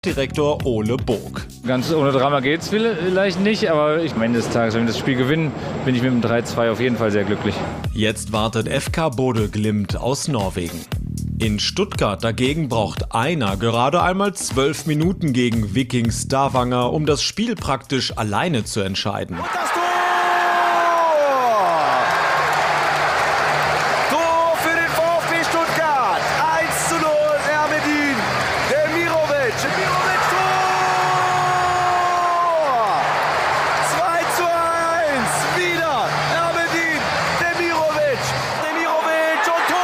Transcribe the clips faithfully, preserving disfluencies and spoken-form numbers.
Direktor Ole Bog. Ganz ohne Drama geht's vielleicht nicht, aber ich meine des Tages, wenn wir das Spiel gewinnen, bin ich mit dem drei zwei auf jeden Fall sehr glücklich. Jetzt wartet F K Bodø Glimt aus Norwegen. In Stuttgart dagegen braucht einer gerade einmal zwölf Minuten gegen Viking Stavanger, um das Spiel praktisch alleine zu entscheiden. Und das Tor! Tor für den VfB Stuttgart. eins zu null, Ermedin, Demirovic, Demirovic, Tor! zwei zu eins, wieder Ermedin, Demirovic, Demirovic und Tor!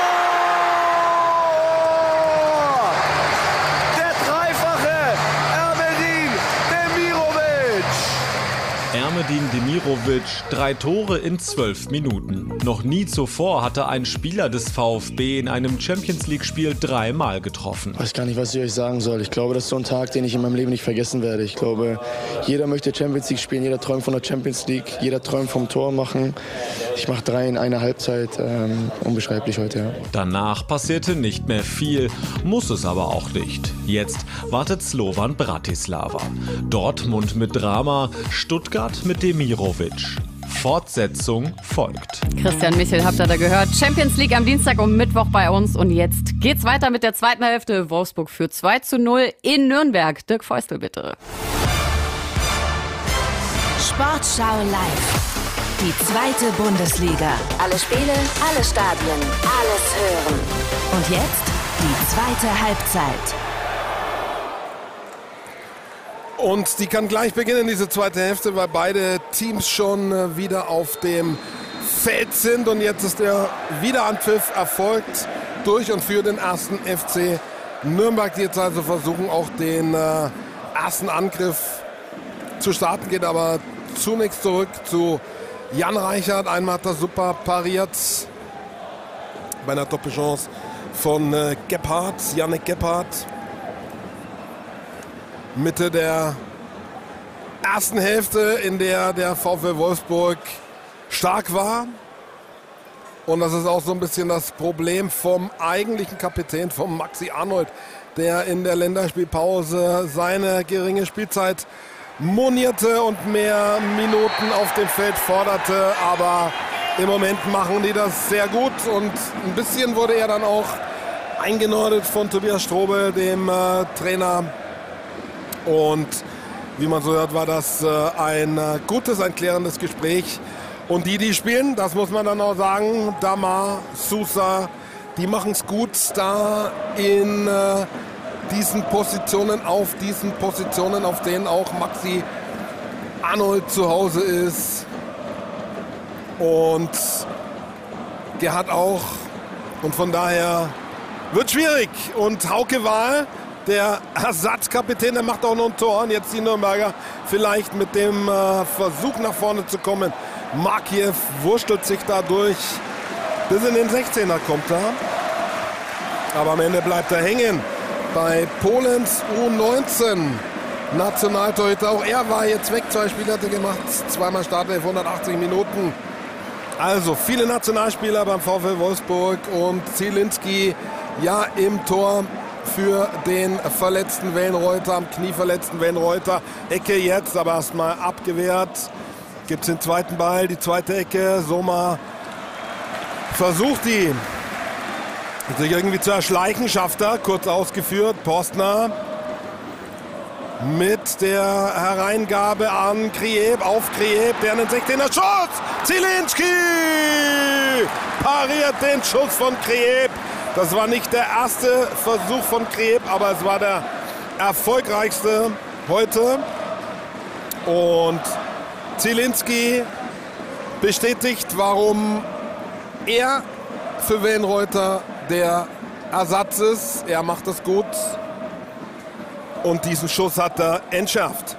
Der dreifache Ermedin, Demirovic. Ermedin Demirovic, drei Tore in zwölf Minuten. Noch nie zuvor hatte ein Spieler des VfB in einem Champions-League-Spiel dreimal getroffen. Ich weiß gar nicht, was ich euch sagen soll. Ich glaube, das ist so ein Tag, den ich in meinem Leben nicht vergessen werde. Ich glaube, jeder möchte Champions League spielen, jeder träumt von der Champions League, jeder träumt vom Tor machen. Ich mache drei in einer Halbzeit, ähm, unbeschreiblich heute. Ja. Danach passierte nicht mehr viel, muss es aber auch nicht. Jetzt wartet Slovan Bratislava. Dortmund mit Drama, Stuttgart mit Demirovic. Fortsetzung folgt. Christian Michel habt ihr da gehört. Champions League am Dienstag und Mittwoch bei uns. Und jetzt geht's weiter mit der zweiten Hälfte. Wolfsburg führt zwei zu null in Nürnberg. Dirk Feustel bitte. Sportschau live. Die zweite Bundesliga. Alle Spiele, alle Stadien, alles hören. Und jetzt die zweite Halbzeit. Und die kann gleich beginnen, diese zweite Hälfte, weil beide Teams schon wieder auf dem Feld sind. Und jetzt ist der Wiederanpfiff erfolgt durch und für den ersten F C Nürnberg, die jetzt also versuchen, auch den äh, ersten Angriff zu starten. Geht aber zunächst zurück zu Jan Reichert. Einmal hat er super pariert bei einer Doppelchance von äh, Gebhardt, Yannick Gebhardt. Mitte der ersten Hälfte, in der der VfL Wolfsburg stark war. Und das ist auch so ein bisschen das Problem vom eigentlichen Kapitän, vom Maxi Arnold, der in der Länderspielpause seine geringe Spielzeit monierte und mehr Minuten auf dem Feld forderte. Aber im Moment machen die das sehr gut. Und ein bisschen wurde er dann auch eingenordet von Tobias Strobel, dem äh, Trainer. Und wie man so hört, war das äh, ein äh, gutes, ein klärendes Gespräch. Und die, die spielen, das muss man dann auch sagen, Damar, Sousa, die machen es gut da in äh, diesen Positionen, auf diesen Positionen, auf denen auch Maxi Arnold zu Hause ist. Und der hat auch, und von daher wird schwierig. Und Hauke Wahl, der Ersatzkapitän, der macht auch noch ein Tor. Und jetzt die Nürnberger vielleicht mit dem äh, Versuch nach vorne zu kommen. Markiew wurstelt sich da durch. Bis in den sechzehner kommt er. Aber am Ende bleibt er hängen. Bei Polens U neunzehn Nationaltorhüter. Auch er war jetzt weg. Zwei Spiele hat er gemacht. Zweimal Startelf, hundertachtzig Minuten. Also viele Nationalspieler beim VfL Wolfsburg. Und Zielinski ja im Tor für den verletzten Wellenreuter, am Knie verletzten Wellenreuter. Ecke jetzt, aber erstmal abgewehrt. Gibt es den zweiten Ball, die zweite Ecke. Sommer versucht die sich irgendwie zu erschleichen, schafft er. Kurz ausgeführt, Postner mit der Hereingabe an Krieb, auf Krieb, der einen sechzehner Schuss. Zielinski pariert den Schuss von Krieb. Das war nicht der erste Versuch von Krieb, aber es war der erfolgreichste heute. Und Zielinski bestätigt, warum er für Wellenreuter der Ersatz ist. Er macht es gut. Und diesen Schuss hat er entschärft.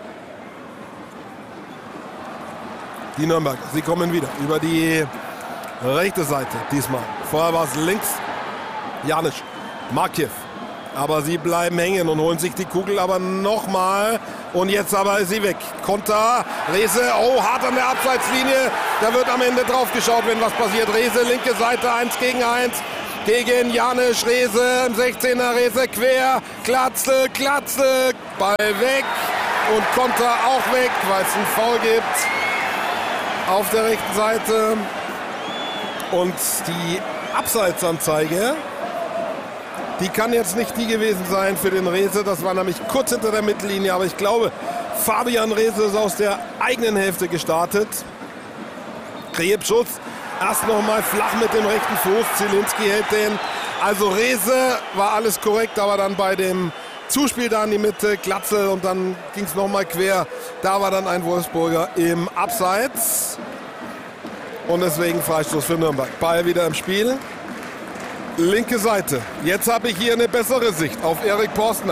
Die Nürnberger, sie kommen wieder über die rechte Seite diesmal. Vorher war es links. Janisch, Markiew. Aber sie bleiben hängen und holen sich die Kugel aber nochmal. Und jetzt aber ist sie weg. Konter, Rehse, oh, hart an der Abseitslinie. Da wird am Ende drauf geschaut, wenn was passiert. Rehse, linke Seite, eins gegen eins. gegen Janisch Rehse im sechzehner. Rehse quer, Glatzel, Glatzel, Ball weg und Konter auch weg, weil es einen Foul gibt auf der rechten Seite. Und die Abseitsanzeige, die kann jetzt nicht die gewesen sein für den Rehse. Das war nämlich kurz hinter der Mittellinie, aber ich glaube, Fabian Rehse ist aus der eigenen Hälfte gestartet. Krebschuss, erst nochmal flach mit dem rechten Fuß. Zielinski hält den. Also Rehse war alles korrekt, aber dann bei dem Zuspiel da in die Mitte, Glatzel und dann ging es nochmal quer. Da war dann ein Wolfsburger im Abseits. Und deswegen Freistoß für Nürnberg. Ball wieder im Spiel. Linke Seite. Jetzt habe ich hier eine bessere Sicht auf Erik Postner.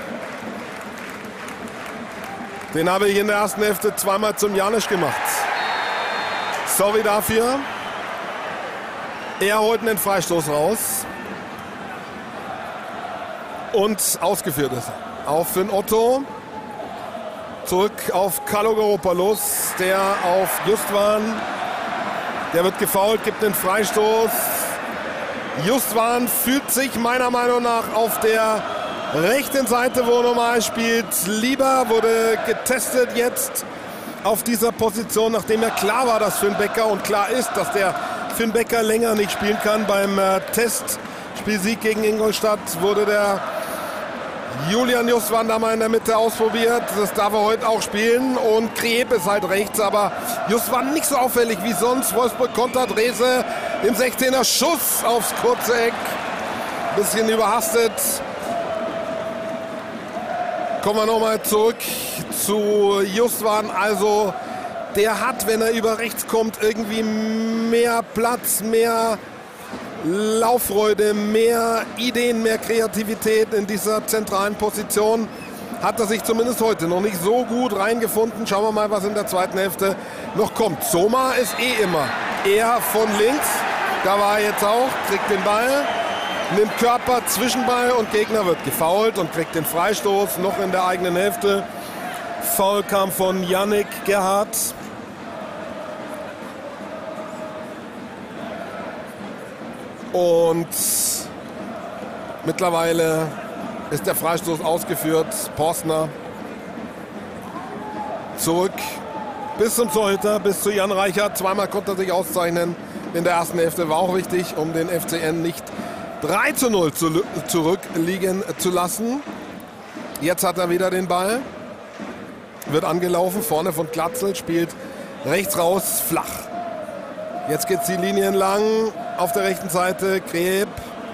Den habe ich in der ersten Hälfte zweimal zum Janisch gemacht. Sorry dafür. Er holt einen Freistoß raus. Und ausgeführt ist er. Auf Finn Otto. Zurück auf Kalogeropoulos, der auf Justwan. Der wird gefoult, gibt den Freistoß. Justwan fühlt sich meiner Meinung nach auf der rechten Seite, wo er normal spielt, lieber. Wurde getestet jetzt auf dieser Position, nachdem ja klar war, dass Finn Becker und klar ist, dass der Finn Becker länger nicht spielen kann. Beim äh, Testspielsieg gegen Ingolstadt wurde der Julian Justwan da mal in der Mitte ausprobiert. Das darf er heute auch spielen. Und Kreb ist halt rechts, aber Justwan nicht so auffällig wie sonst. Wolfsburg kontert, Rehse im sechzehner. Schuss aufs kurze Eck. Bisschen überhastet. Kommen wir nochmal zurück zu Justwan. Also der hat, wenn er über rechts kommt, irgendwie mehr Platz, mehr Lauffreude, mehr Ideen, mehr Kreativität in dieser zentralen Position. Hat er sich zumindest heute noch nicht so gut reingefunden. Schauen wir mal, was in der zweiten Hälfte noch kommt. Soma ist eh immer eher von links. Da war er jetzt auch, kriegt den Ball, nimmt Körper, Zwischenball und Gegner wird gefoult und kriegt den Freistoß noch in der eigenen Hälfte. Foul kam von Yannick Gerhardt. Und mittlerweile ist der Freistoß ausgeführt. Postner zurück bis zum Torhüter, bis zu Jan Reichert. Zweimal konnte er sich auszeichnen. In der ersten Hälfte war auch wichtig, um den F C N nicht drei zu null zu, zurückliegen zu lassen. Jetzt hat er wieder den Ball. Wird angelaufen, vorne von Glatzel, spielt rechts raus, flach. Jetzt geht es die Linie entlang. Auf der rechten Seite Kreb.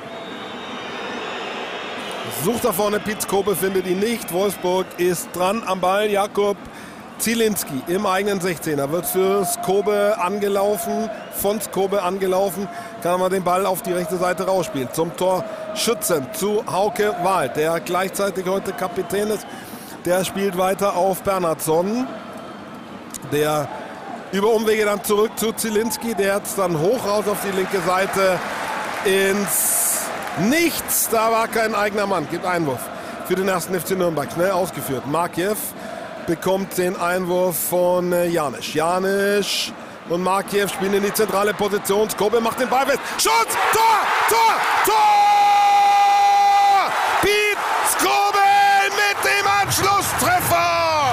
Sucht da vorne Pietz Kobe, findet ihn nicht. Wolfsburg ist dran am Ball. Jakub Zielinski im eigenen sechzehner. Wird für Skobe angelaufen. Von Skobe angelaufen. Kann man den Ball auf die rechte Seite rausspielen. Zum Torschützen zu Hauke Wahl, der gleichzeitig heute Kapitän ist. Der spielt weiter auf Bernhardsson. Der über Umwege dann zurück zu Zielinski. Der hat es dann hoch raus auf die linke Seite ins Nichts. Da war kein eigener Mann. Gibt Einwurf für den ersten F C Nürnberg. Schnell ausgeführt. Markiew bekommt den Einwurf von Janisch. Janisch und Markiew spielen in die zentrale Position. Skobe macht den Ball fest. Schuss! Tor! Tor! Tor! Piet Skobe mit dem Anschlusstreffer!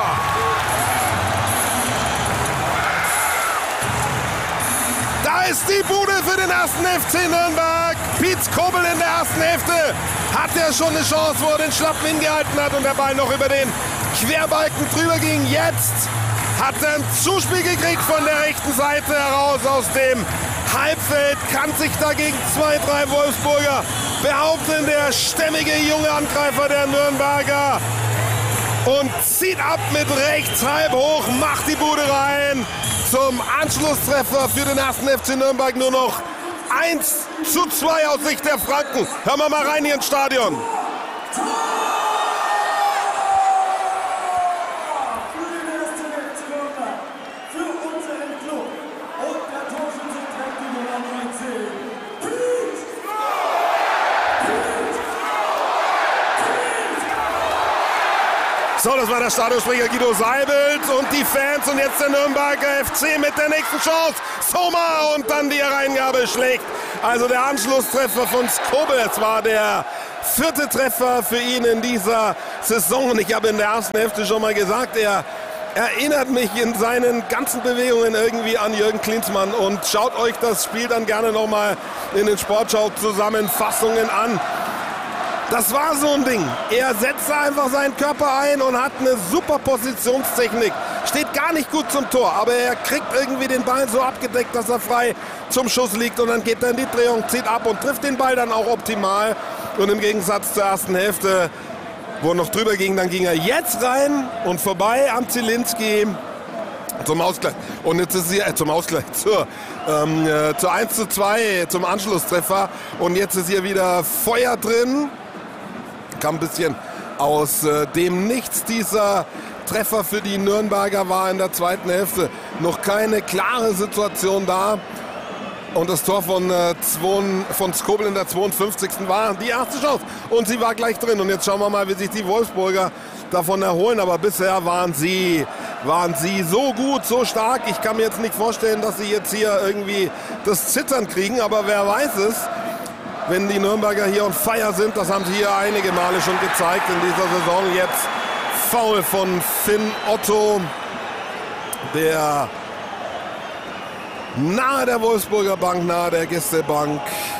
Da ist die Bude für den ersten F C Nürnberg. Piet Skobel in der ersten Hälfte hat ja schon eine Chance, wo er den Schlappen hingehalten hat und der Ball noch über den Querbalken drüber ging. Jetzt hat er ein Zuspiel gekriegt von der rechten Seite heraus aus dem Halbfeld. Kann sich dagegen zwei, drei Wolfsburger behaupten. Der stämmige junge Angreifer der Nürnberger. Und zieht ab mit rechts halb hoch, macht die Bude rein. Zum Anschlusstreffer für den ersten F C Nürnberg nur noch eins zu zwei aus Sicht der Franken. Hören wir mal rein hier ins Stadion. So, das war der Stadionsprecher Guido Seibelt und die Fans und jetzt der Nürnberger F C mit der nächsten Chance. Sommer und dann die Reingabe schlägt. Also der Anschlusstreffer von Skobel. Es war der vierte Treffer für ihn in dieser Saison. Und ich habe in der ersten Hälfte schon mal gesagt, er erinnert mich in seinen ganzen Bewegungen irgendwie an Jürgen Klinsmann. Und schaut euch das Spiel dann gerne nochmal in den Sportschau-Zusammenfassungen an. Das war so ein Ding. Er setzte einfach seinen Körper ein und hat eine super Positionstechnik. Steht gar nicht gut zum Tor, aber er kriegt irgendwie den Ball so abgedeckt, dass er frei zum Schuss liegt. Und dann geht er in die Drehung, zieht ab und trifft den Ball dann auch optimal. Und im Gegensatz zur ersten Hälfte, wo er noch drüber ging, dann ging er jetzt rein und vorbei am Zielinski zum Ausgleich. Und jetzt ist sie äh, zum Ausgleich, zur, ähm, äh, zur eins zu zwei, zum Anschlusstreffer. Und jetzt ist hier wieder Feuer drin. Kam ein bisschen aus äh, dem Nichts. Dieser Treffer für die Nürnberger war in der zweiten Hälfte noch keine klare Situation da. Und das Tor von, äh, von Skobel in der zweiundfünfzigsten war die erste Chance. Und sie war gleich drin. Und jetzt schauen wir mal, wie sich die Wolfsburger davon erholen. Aber bisher waren sie, waren sie so gut, so stark. Ich kann mir jetzt nicht vorstellen, dass sie jetzt hier irgendwie das Zittern kriegen. Aber wer weiß es. Wenn die Nürnberger hier on fire sind, das haben sie hier einige Male schon gezeigt in dieser Saison. Jetzt Foul von Finn Otto, der nahe der Wolfsburger Bank, nahe der Gästebank.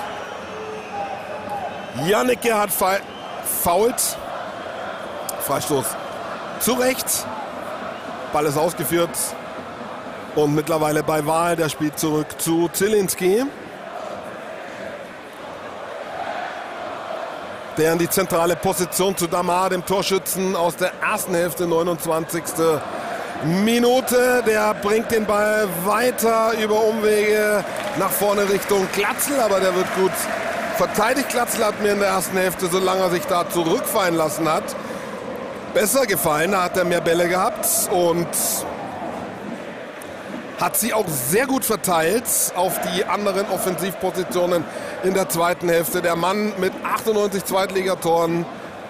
Janneke hat fault. Freistoß zu Recht. Ball ist ausgeführt. Und mittlerweile bei Wahl, der spielt zurück zu Zielinski, der in die zentrale Position zu Damar, dem Torschützen aus der ersten Hälfte, neunundzwanzigste Minute. Der bringt den Ball weiter über Umwege nach vorne Richtung Glatzel, aber der wird gut verteidigt. Glatzel hat mir in der ersten Hälfte, solange er sich da zurückfallen lassen hat, besser gefallen. Da hat er mehr Bälle gehabt und hat sie auch sehr gut verteilt auf die anderen Offensivpositionen in der zweiten Hälfte. Der Mann mit achtundneunzig Zweitligatoren,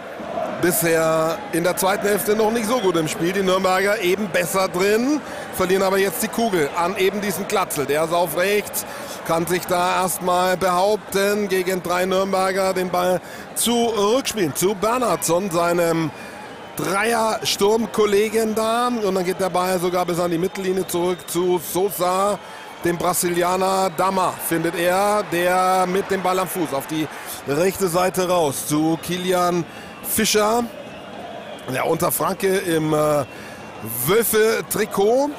bisher in der zweiten Hälfte noch nicht so gut im Spiel. Die Nürnberger eben besser drin, verlieren aber jetzt die Kugel an eben diesen Glatzel. Der ist auf rechts, kann sich da erstmal behaupten, gegen drei Nürnberger den Ball zurückspielen zu Bernhardsson, seinem Dreier-Sturmkollegen da. Und dann geht der Ball sogar bis an die Mittellinie zurück zu Sosa, dem Brasilianer. Damar findet er, der mit dem Ball am Fuß auf die rechte Seite raus zu Kilian Fischer, der Unterfranke im äh, Wölfe-Trikot,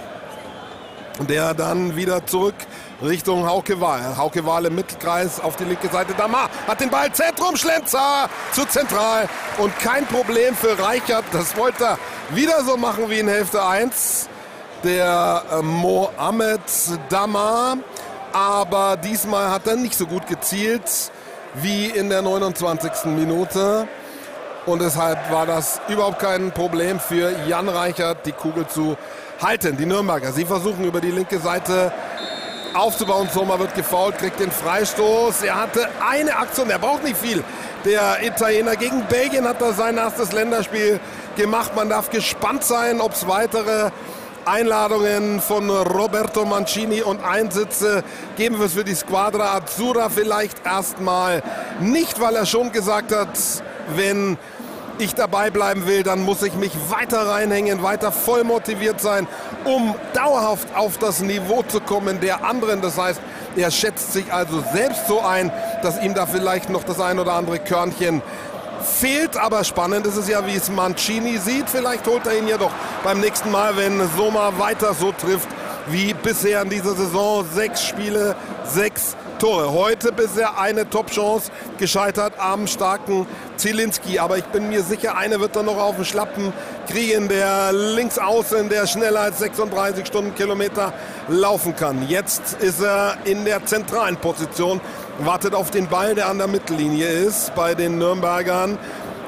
der dann wieder zurück Richtung Hauke Wahl. Hauke Wahl im Mittelkreis auf die linke Seite. Damar hat den Ball, Zentrum, Schlenzer zu zentral und kein Problem für Reichert. Das wollte er wieder so machen wie in Hälfte eins. Der äh, Mohamed Damar. Aber diesmal hat er nicht so gut gezielt wie in der neunundzwanzigsten Minute. Und deshalb war das überhaupt kein Problem für Jan Reichert, die Kugel zu halten. Die Nürnberger, sie versuchen über die linke Seite aufzubauen. Sommer wird gefoult, kriegt den Freistoß. Er hatte eine Aktion, er braucht nicht viel. Der Italiener gegen Belgien hat er sein erstes Länderspiel gemacht. Man darf gespannt sein, ob es weitere Einladungen von Roberto Mancini und Einsätze geben wird für die Squadra Azzurra. Vielleicht erstmal nicht, weil er schon gesagt hat, wenn ich dabei bleiben will, dann muss ich mich weiter reinhängen, weiter voll motiviert sein, um dauerhaft auf das Niveau zu kommen der anderen. Das heißt, er schätzt sich also selbst so ein, dass ihm da vielleicht noch das ein oder andere Körnchen fehlt. Aber spannend ist es ja, wie es Mancini sieht. Vielleicht holt er ihn ja doch beim nächsten Mal, wenn Sommer weiter so trifft wie bisher in dieser Saison. Sechs Spiele, sechs Tore. Heute bisher eine Top-Chance, gescheitert am starken Zielinski. Aber ich bin mir sicher, eine wird er noch auf den Schlappen kriegen. Der Linksaußen, der schneller als sechsunddreißig Stundenkilometer laufen kann. Jetzt ist er in der zentralen Position, wartet auf den Ball, der an der Mittellinie ist bei den Nürnbergern.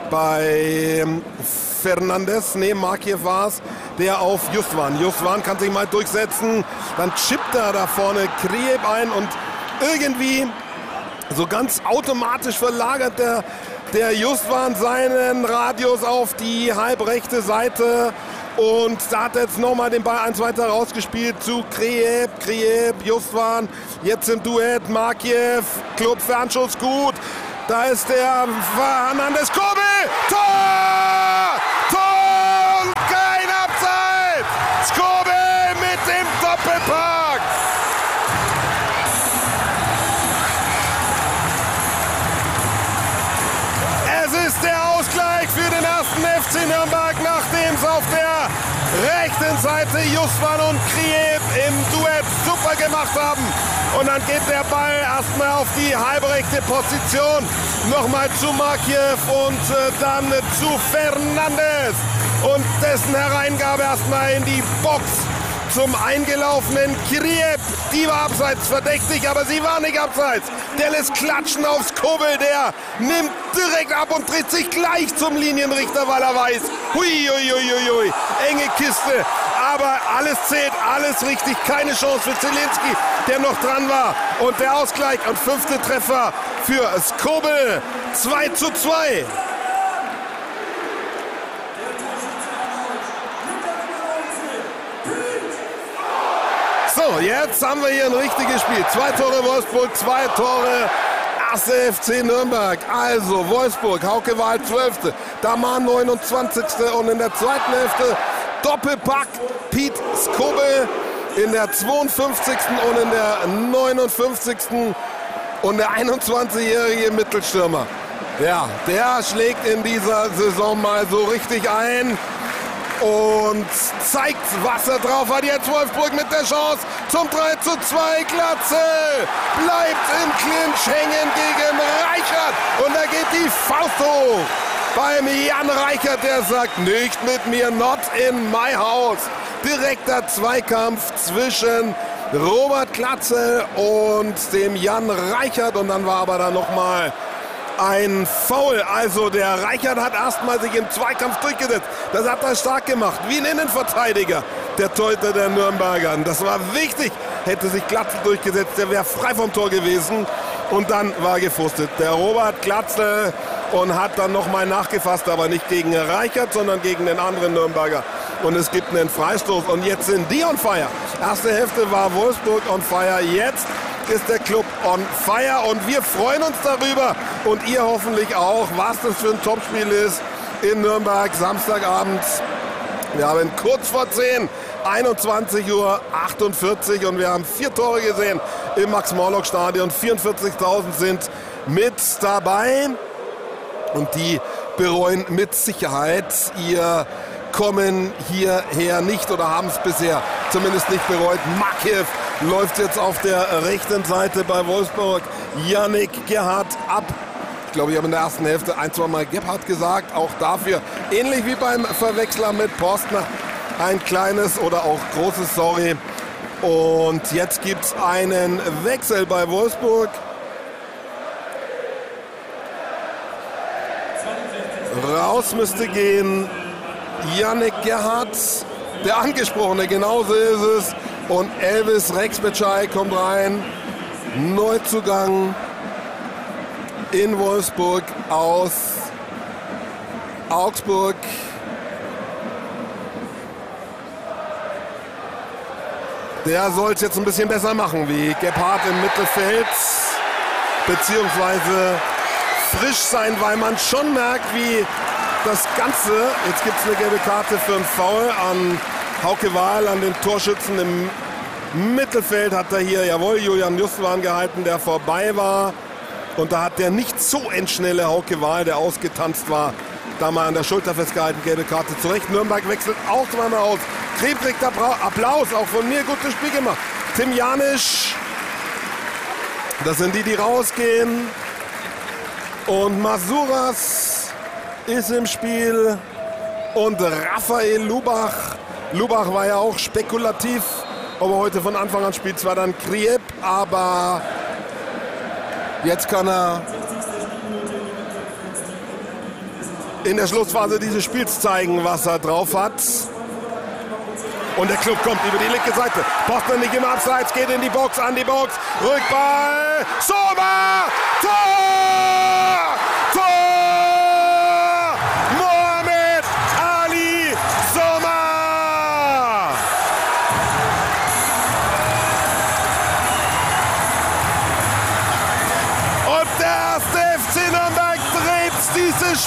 Bei Fernandes, nee, Markiew war es, der auf Justwan. Justwan kann sich mal durchsetzen. Dann chippt er da vorne Krieb ein und irgendwie so ganz automatisch verlagert der der Justwan seinen Radius auf die halbrechte Seite. Und da hat er jetzt nochmal den Ball eins weiter rausgespielt zu Kriep, Kriep, Justwan. Jetzt im Duett Markiev, Klub Fernschuss gut. Da ist der Hernandez, Skobel, Tor! Tor! Und kein Abseits! Skobel mit dem Doppelpack! Es ist der Ausgleich für den ersten F C Nürnberg, nachdem es auf der rechten Seite Justwan und Kriep im Duett super gemacht haben. Und dann geht der Ball erstmal auf die halbrechte Position. Nochmal zu Markiev und äh, dann äh, zu Fernandes. Und dessen Hereingabe erstmal in die Box zum eingelaufenen Kriep. Die war abseits verdächtig, aber sie war nicht abseits. Der lässt klatschen aufs Kobel. Der nimmt direkt ab und dreht sich gleich zum Linienrichter, weil er weiß. Hui, hui, hui, hui. Enge Kiste. Aber alles zählt, alles richtig. Keine Chance für Zielinski, der noch dran war. Und der Ausgleich und fünfte Treffer für Skobel. zwei zu zwei. So, jetzt haben wir hier ein richtiges Spiel. Zwei Tore Wolfsburg, zwei Tore erster F C Nürnberg. Also Wolfsburg, Hauke Wahl zwölfte, Daman neunundzwanzigste und in der zweiten Hälfte Doppelpack Pete Skobel in der zweiundfünfzigsten und in der neunundfünfzigsten und der einundzwanzigjährige Mittelstürmer. Ja, der schlägt in dieser Saison mal so richtig ein und zeigt, was er drauf hat. Jetzt Wolfsburg mit der Chance zum drei zu zwei. Glatzel bleibt im Clinch hängen gegen Reichert und da geht die Faust hoch beim Jan Reichert, der sagt, nicht mit mir, not in my house. Direkter Zweikampf zwischen Robert Glatzel und dem Jan Reichert und dann war aber da nochmal ein Foul. Also der Reichert hat erstmal sich im Zweikampf durchgesetzt. Das hat er stark gemacht, wie ein Innenverteidiger, der Torhüter der Nürnberger. Das war wichtig. Hätte sich Glatzel durchgesetzt, der wäre frei vom Tor gewesen. Und dann war gefrustet der Robert Glatzel und hat dann nochmal nachgefasst, aber nicht gegen Reichert, sondern gegen den anderen Nürnberger. Und es gibt einen Freistoß und jetzt sind die on fire. Erste Hälfte war Wolfsburg on fire, jetzt ist der Club on fire und wir freuen uns darüber und ihr hoffentlich auch, was das für ein Topspiel ist in Nürnberg, Samstagabend. Wir haben kurz vor zehn, einundzwanzig Uhr achtundvierzig und wir haben vier Tore gesehen im Max-Morlock-Stadion. vierundvierzigtausend sind mit dabei und die bereuen mit Sicherheit ihr Kommen hierher nicht oder haben es bisher zumindest nicht bereut. Markiev läuft jetzt auf der rechten Seite bei Wolfsburg. Yannick Gerhardt ab. Ich glaube, ich habe in der ersten Hälfte ein, zwei Mal Gebhardt gesagt. Auch dafür, ähnlich wie beim Verwechsler mit Postner, ein kleines oder auch großes Sorry. Und jetzt gibt es einen Wechsel bei Wolfsburg. Raus müsste gehen Yannick Gerhardt, der Angesprochene, genauso ist es. Und Elvis Rexbecai kommt rein. Neuzugang in Wolfsburg aus Augsburg. Der soll es jetzt ein bisschen besser machen wie Gebhardt im Mittelfeld. Beziehungsweise frisch sein, weil man schon merkt, wie das Ganze, jetzt gibt es eine gelbe Karte für einen Foul an Hauke Wahl, an den Torschützen im Mittelfeld hat er hier, jawohl, Julian Justwan gehalten, der vorbei war. Und da hat der nicht so endschnelle Hauke Wahl, der ausgetanzt war, da mal an der Schulter festgehalten, gelbe Karte zurecht. Nürnberg wechselt auch zweimal aus. Kriep kriegt Applaus, auch von mir, gutes Spiel gemacht. Tim Janisch, das sind die, die rausgehen. Und Masuras ist im Spiel und Raphael Lubach. Lubach war ja auch spekulativ, ob er heute von Anfang an spielt. Zwar dann Kriep, aber jetzt kann er in der Schlussphase dieses Spiels zeigen, was er drauf hat. Und der Club kommt über die linke Seite. Postner nicht im Abseits, geht in die Box, an die Box. Rückball. Sommer! Tor! Tor!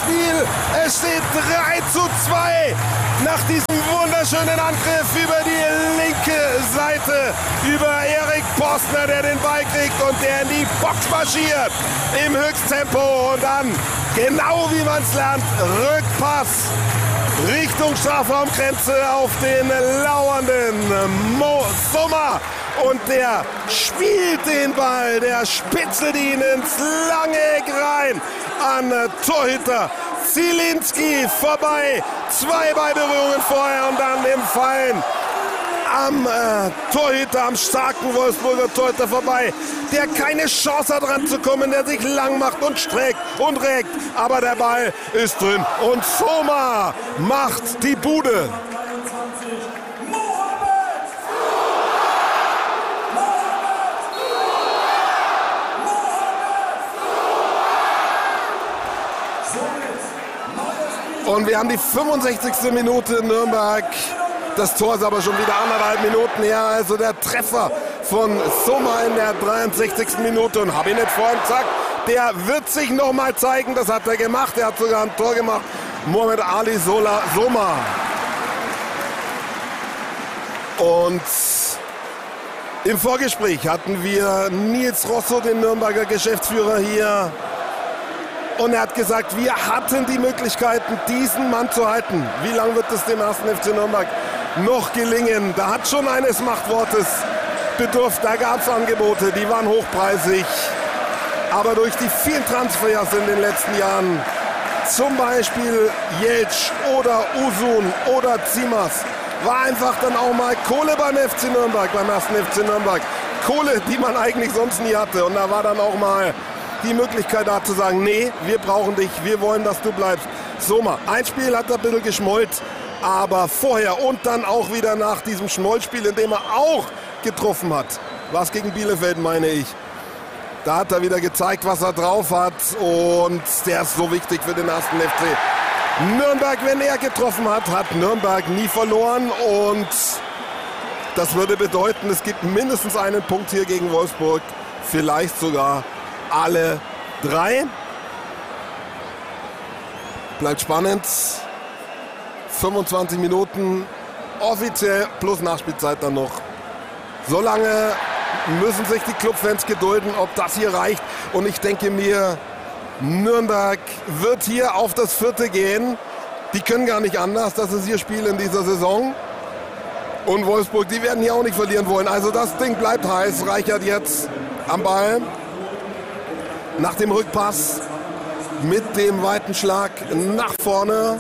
Spiel. Es steht drei zu zwei nach diesem wunderschönen Angriff über die linke Seite, über Erik Postner, der den Ball kriegt und der in die Box marschiert im Höchsttempo und dann, genau wie man es lernt, Rückpass Richtung Strafraumgrenze auf den lauernden Mo Sommer. Und der spielt den Ball, der spitzelt ihn ins lange Eck rein an Torhüter Zielinski vorbei. Zwei Ballberührungen vorher und dann im Fallen am äh, Torhüter, am starken Wolfsburger Torhüter vorbei, der keine Chance hat ranzukommen, der sich lang macht und streckt und reckt. Aber der Ball ist drin und Sommer macht die Bude. Und wir haben die fünfundsechzigste Minute in Nürnberg. Das Tor ist aber schon wieder anderthalb Minuten her. Also der Treffer von Sommer in der dreiundsechzigsten Minute. Und habe ich nicht vorhin gesagt, der wird sich noch mal zeigen. Das hat er gemacht. Er hat sogar ein Tor gemacht. Mohamed Ali Sola Sommer. Und im Vorgespräch hatten wir Nils Rosso, den Nürnberger Geschäftsführer, hier. Und er hat gesagt, wir hatten die Möglichkeiten, diesen Mann zu halten. Wie lange wird es dem ersten F C Nürnberg noch gelingen? Da hat schon eines Machtwortes bedurft. Da gab es Angebote, die waren hochpreisig. Aber durch die vielen Transfers in den letzten Jahren, zum Beispiel Jeltsch oder Usun oder Zimas, war einfach dann auch mal Kohle beim F C Nürnberg, beim ersten F C Nürnberg. Kohle, die man eigentlich sonst nie hatte. Und da war dann auch mal die Möglichkeit da zu sagen, nee, wir brauchen dich, wir wollen, dass du bleibst. Sommer, ein Spiel hat er ein bisschen geschmollt, aber vorher und dann auch wieder nach diesem Schmollspiel, in dem er auch getroffen hat, was gegen Bielefeld, meine ich. Da hat er wieder gezeigt, was er drauf hat und der ist so wichtig für den ersten F C Nürnberg. Wenn er getroffen hat, hat Nürnberg nie verloren und das würde bedeuten, es gibt mindestens einen Punkt hier gegen Wolfsburg, vielleicht sogar alle drei. Bleibt spannend. fünfundzwanzig Minuten offiziell plus Nachspielzeit dann noch. So lange müssen sich die Clubfans gedulden, ob das hier reicht. Und ich denke mir, Nürnberg wird hier auf das Vierte gehen. Die können gar nicht anders. Das ist ihr Spiel in dieser Saison. Und Wolfsburg, die werden hier auch nicht verlieren wollen. Also das Ding bleibt heiß. Reichert jetzt am Ball. Nach dem Rückpass mit dem weiten Schlag nach vorne.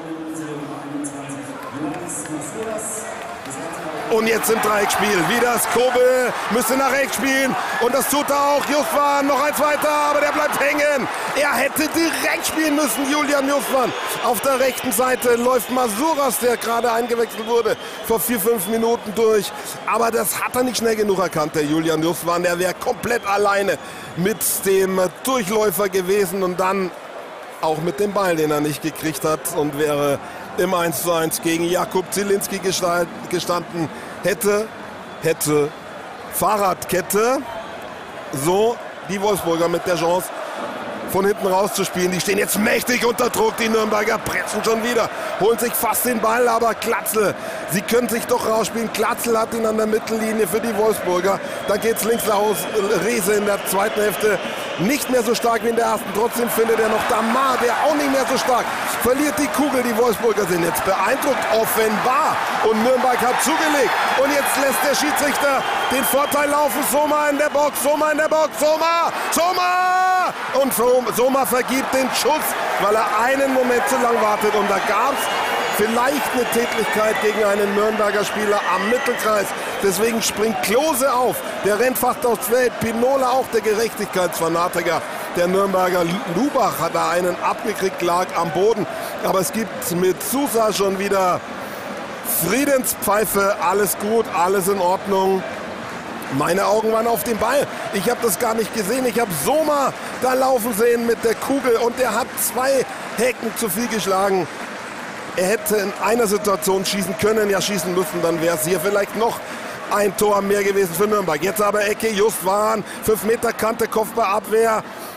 Und jetzt im Dreieckspiel. Wieder Skobel müsste nach rechts spielen. Und das tut er auch. Justwan noch eins weiter, aber der bleibt hängen. Er hätte direkt spielen müssen, Julian Justwan. Auf der rechten Seite läuft Masuras, der gerade eingewechselt wurde, vor vier, fünf Minuten durch. Aber das hat er nicht schnell genug erkannt, der Julian Justwan. Der wäre komplett alleine mit dem Durchläufer gewesen und dann auch mit dem Ball, den er nicht gekriegt hat und wäre im eins zu eins gegen Jakub Zielinski gestanden. Hätte, hätte, Fahrradkette. So, die Wolfsburger mit der Chance, von hinten rauszuspielen. Die stehen jetzt mächtig unter Druck. Die Nürnberger pressen schon wieder, holen sich fast den Ball, aber Glatzel, sie können sich doch rausspielen. Glatzel hat ihn an der Mittellinie für die Wolfsburger. Dann geht's links raus. Rehse in der zweiten Hälfte nicht mehr so stark wie in der ersten. Trotzdem findet er noch Damar, der auch nicht mehr so stark. Verliert die Kugel. Die Wolfsburger sind jetzt beeindruckt, offenbar. Und Nürnberg hat zugelegt. Und jetzt lässt der Schiedsrichter den Vorteil laufen. Sommer in der Box, Sommer in der Box, Sommer, Sommer! Und Sommer vergibt den Schuss, weil er einen Moment zu lang wartet. Und da gab es vielleicht eine Tätlichkeit gegen einen Nürnberger Spieler am Mittelkreis. Deswegen springt Klose auf. Der rennt fast aufs Feld. Pinola auch, der Gerechtigkeitsfanatiker. Der Nürnberger Lubach hat da einen abgekriegt, lag am Boden. Aber es gibt mit Sousa schon wieder Friedenspfeife. Alles gut, alles in Ordnung. Meine Augen waren auf dem Ball. Ich habe das gar nicht gesehen. Ich habe Sommer da laufen sehen mit der Kugel. Und der hat zwei Hecken zu viel geschlagen. Er hätte in einer Situation schießen können, ja schießen müssen. Dann wäre es hier vielleicht noch ein Tor mehr gewesen für Nürnberg. Jetzt aber Ecke, Justwan, fünf Meter Kante, Kopfballabwehr.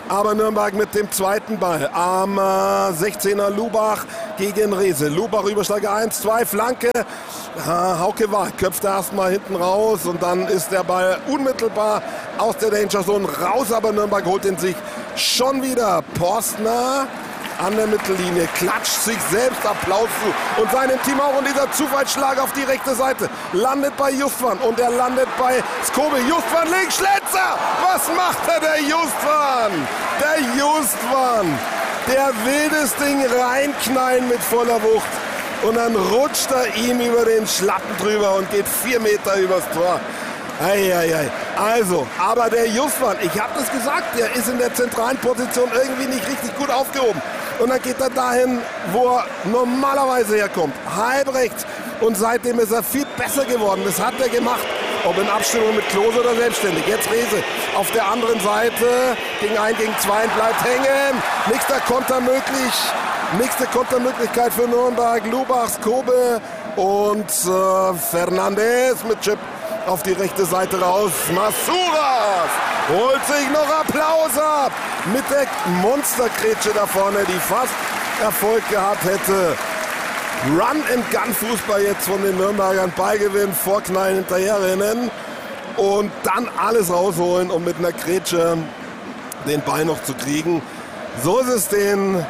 Aber Nürnberg mit dem zweiten Ball am äh, sechzehner Lubach gegen Rehse. Lubach Übersteiger eins zwei, Flanke. Ha, Hauke Wahl köpft erstmal hinten raus und dann ist der Ball unmittelbar aus der Danger Zone raus. Aber Nürnberg holt ihn sich schon wieder. Porstner an der Mittellinie, klatscht sich selbst Applaus zu und seinem Team auch. Und dieser Zufallsschlag auf die rechte Seite landet bei Justwan und er landet bei Skobe. Justwan links, Schletzer! Was macht er, der Justwan? Der Justwan, der will das Ding reinknallen mit voller Wucht und dann rutscht er ihm über den Schlappen drüber und geht vier Meter übers Tor. Eieiei. Also, aber der Justwan, ich habe das gesagt, der ist in der zentralen Position irgendwie nicht richtig gut aufgehoben. Und dann geht er dahin, wo er normalerweise herkommt, halb rechts. Und seitdem ist er viel besser geworden. Das hat er gemacht, ob in Abstimmung mit Klose oder selbstständig. Jetzt Rehse auf der anderen Seite, gegen ein, gegen zwei, bleibt hängen. Nächster Konter möglich, nächste Kontermöglichkeit für Nürnberg. Lubach, Skobe und äh, Fernandes mit Chip auf die rechte Seite raus. Masuras holt sich noch Applaus ab mit der Monsterkretsche da vorne, die fast Erfolg gehabt hätte. Run-and-Gun-Fußball jetzt von den Nürnbergern. Ballgewinn, Vorknallen, hinterherrennen und dann alles rausholen, um mit einer Kretsche den Ball noch zu kriegen. So ist es den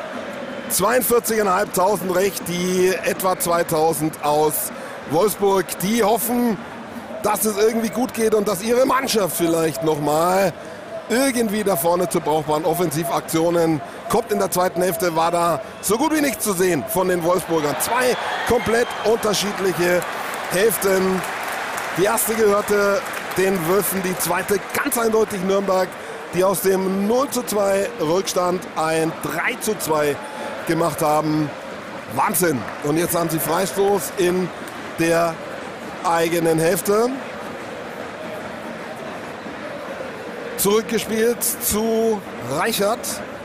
zweiundvierzigtausendfünfhundert recht, die etwa zweitausend aus Wolfsburg, die hoffen, dass es irgendwie gut geht und dass ihre Mannschaft vielleicht nochmal irgendwie da vorne zu brauchbaren Offensivaktionen kommt. In der zweiten Hälfte war da so gut wie nichts zu sehen von den Wolfsburgern. Zwei komplett unterschiedliche Hälften. Die erste gehörte den Wölfen, die zweite ganz eindeutig Nürnberg, die aus dem null zu zwei Rückstand ein drei zu zwei gemacht haben. Wahnsinn. Und jetzt haben sie Freistoß in der eigenen Hälfte. Zurückgespielt zu Reichert.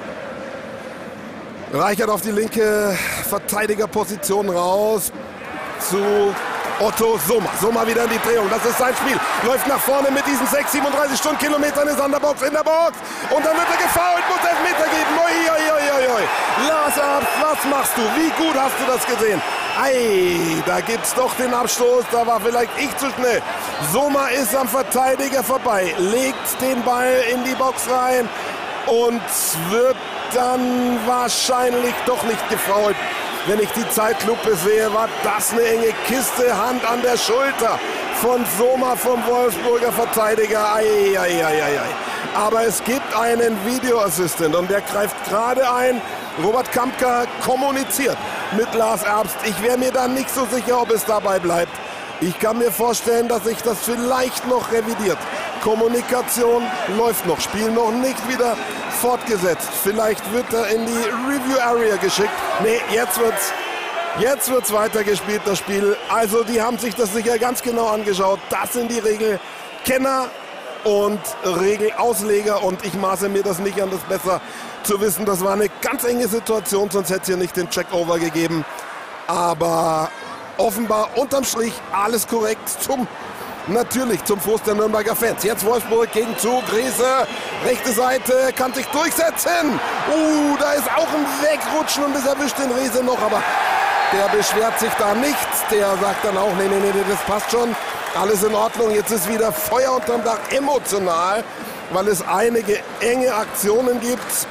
Reichert auf die linke Verteidigerposition raus zu Otto Sommer. Sommer wieder in die Drehung, das ist sein Spiel. Läuft nach vorne mit diesen sechs, siebenunddreißig Stundenkilometern, ist an der Box, in der Box. Und dann wird er gefoult, muss Elfmeter geben. Oi, oi, oi, oi. Lars Abst, was machst du? Wie gut hast du das gesehen? Ei, da gibt's doch den Abstoß, da war vielleicht ich zu schnell. Sommer ist am Verteidiger vorbei, legt den Ball in die Box rein und wird dann wahrscheinlich doch nicht gefoult. Wenn ich die Zeitlupe sehe, war das eine enge Kiste, Hand an der Schulter von Sommer, vom Wolfsburger Verteidiger. Ei, ei, ei, ei, ei. Aber es gibt einen Videoassistent und der greift gerade ein. Robert Kampka kommuniziert mit Lars Abst. Ich wäre mir da nicht so sicher, ob es dabei bleibt. Ich kann mir vorstellen, dass sich das vielleicht noch revidiert. Kommunikation läuft noch, Spiel noch nicht wieder fortgesetzt. Vielleicht wird er in die Review Area geschickt. Nee, jetzt wird's, jetzt wird's weitergespielt, das Spiel. Also die haben sich das sicher ganz genau angeschaut. Das sind die Regelkenner und Regelausleger und ich maße mir das nicht an, das besser zu wissen. Das war eine ganz enge Situation, sonst hätte es hier nicht den Checkover gegeben. Aber offenbar unterm Strich alles korrekt zum Natürlich zum Frust der Nürnberger Fans. Jetzt Wolfsburg gegen Zug. Rehse, rechte Seite, kann sich durchsetzen. Uh, da ist auch ein Wegrutschen und es erwischt den Rehse noch. Aber der beschwert sich da nicht. Der sagt dann auch, nee, nee, nee, das passt schon. Alles in Ordnung. Jetzt ist wieder Feuer unterm Dach. Emotional, weil es einige enge Aktionen gibt.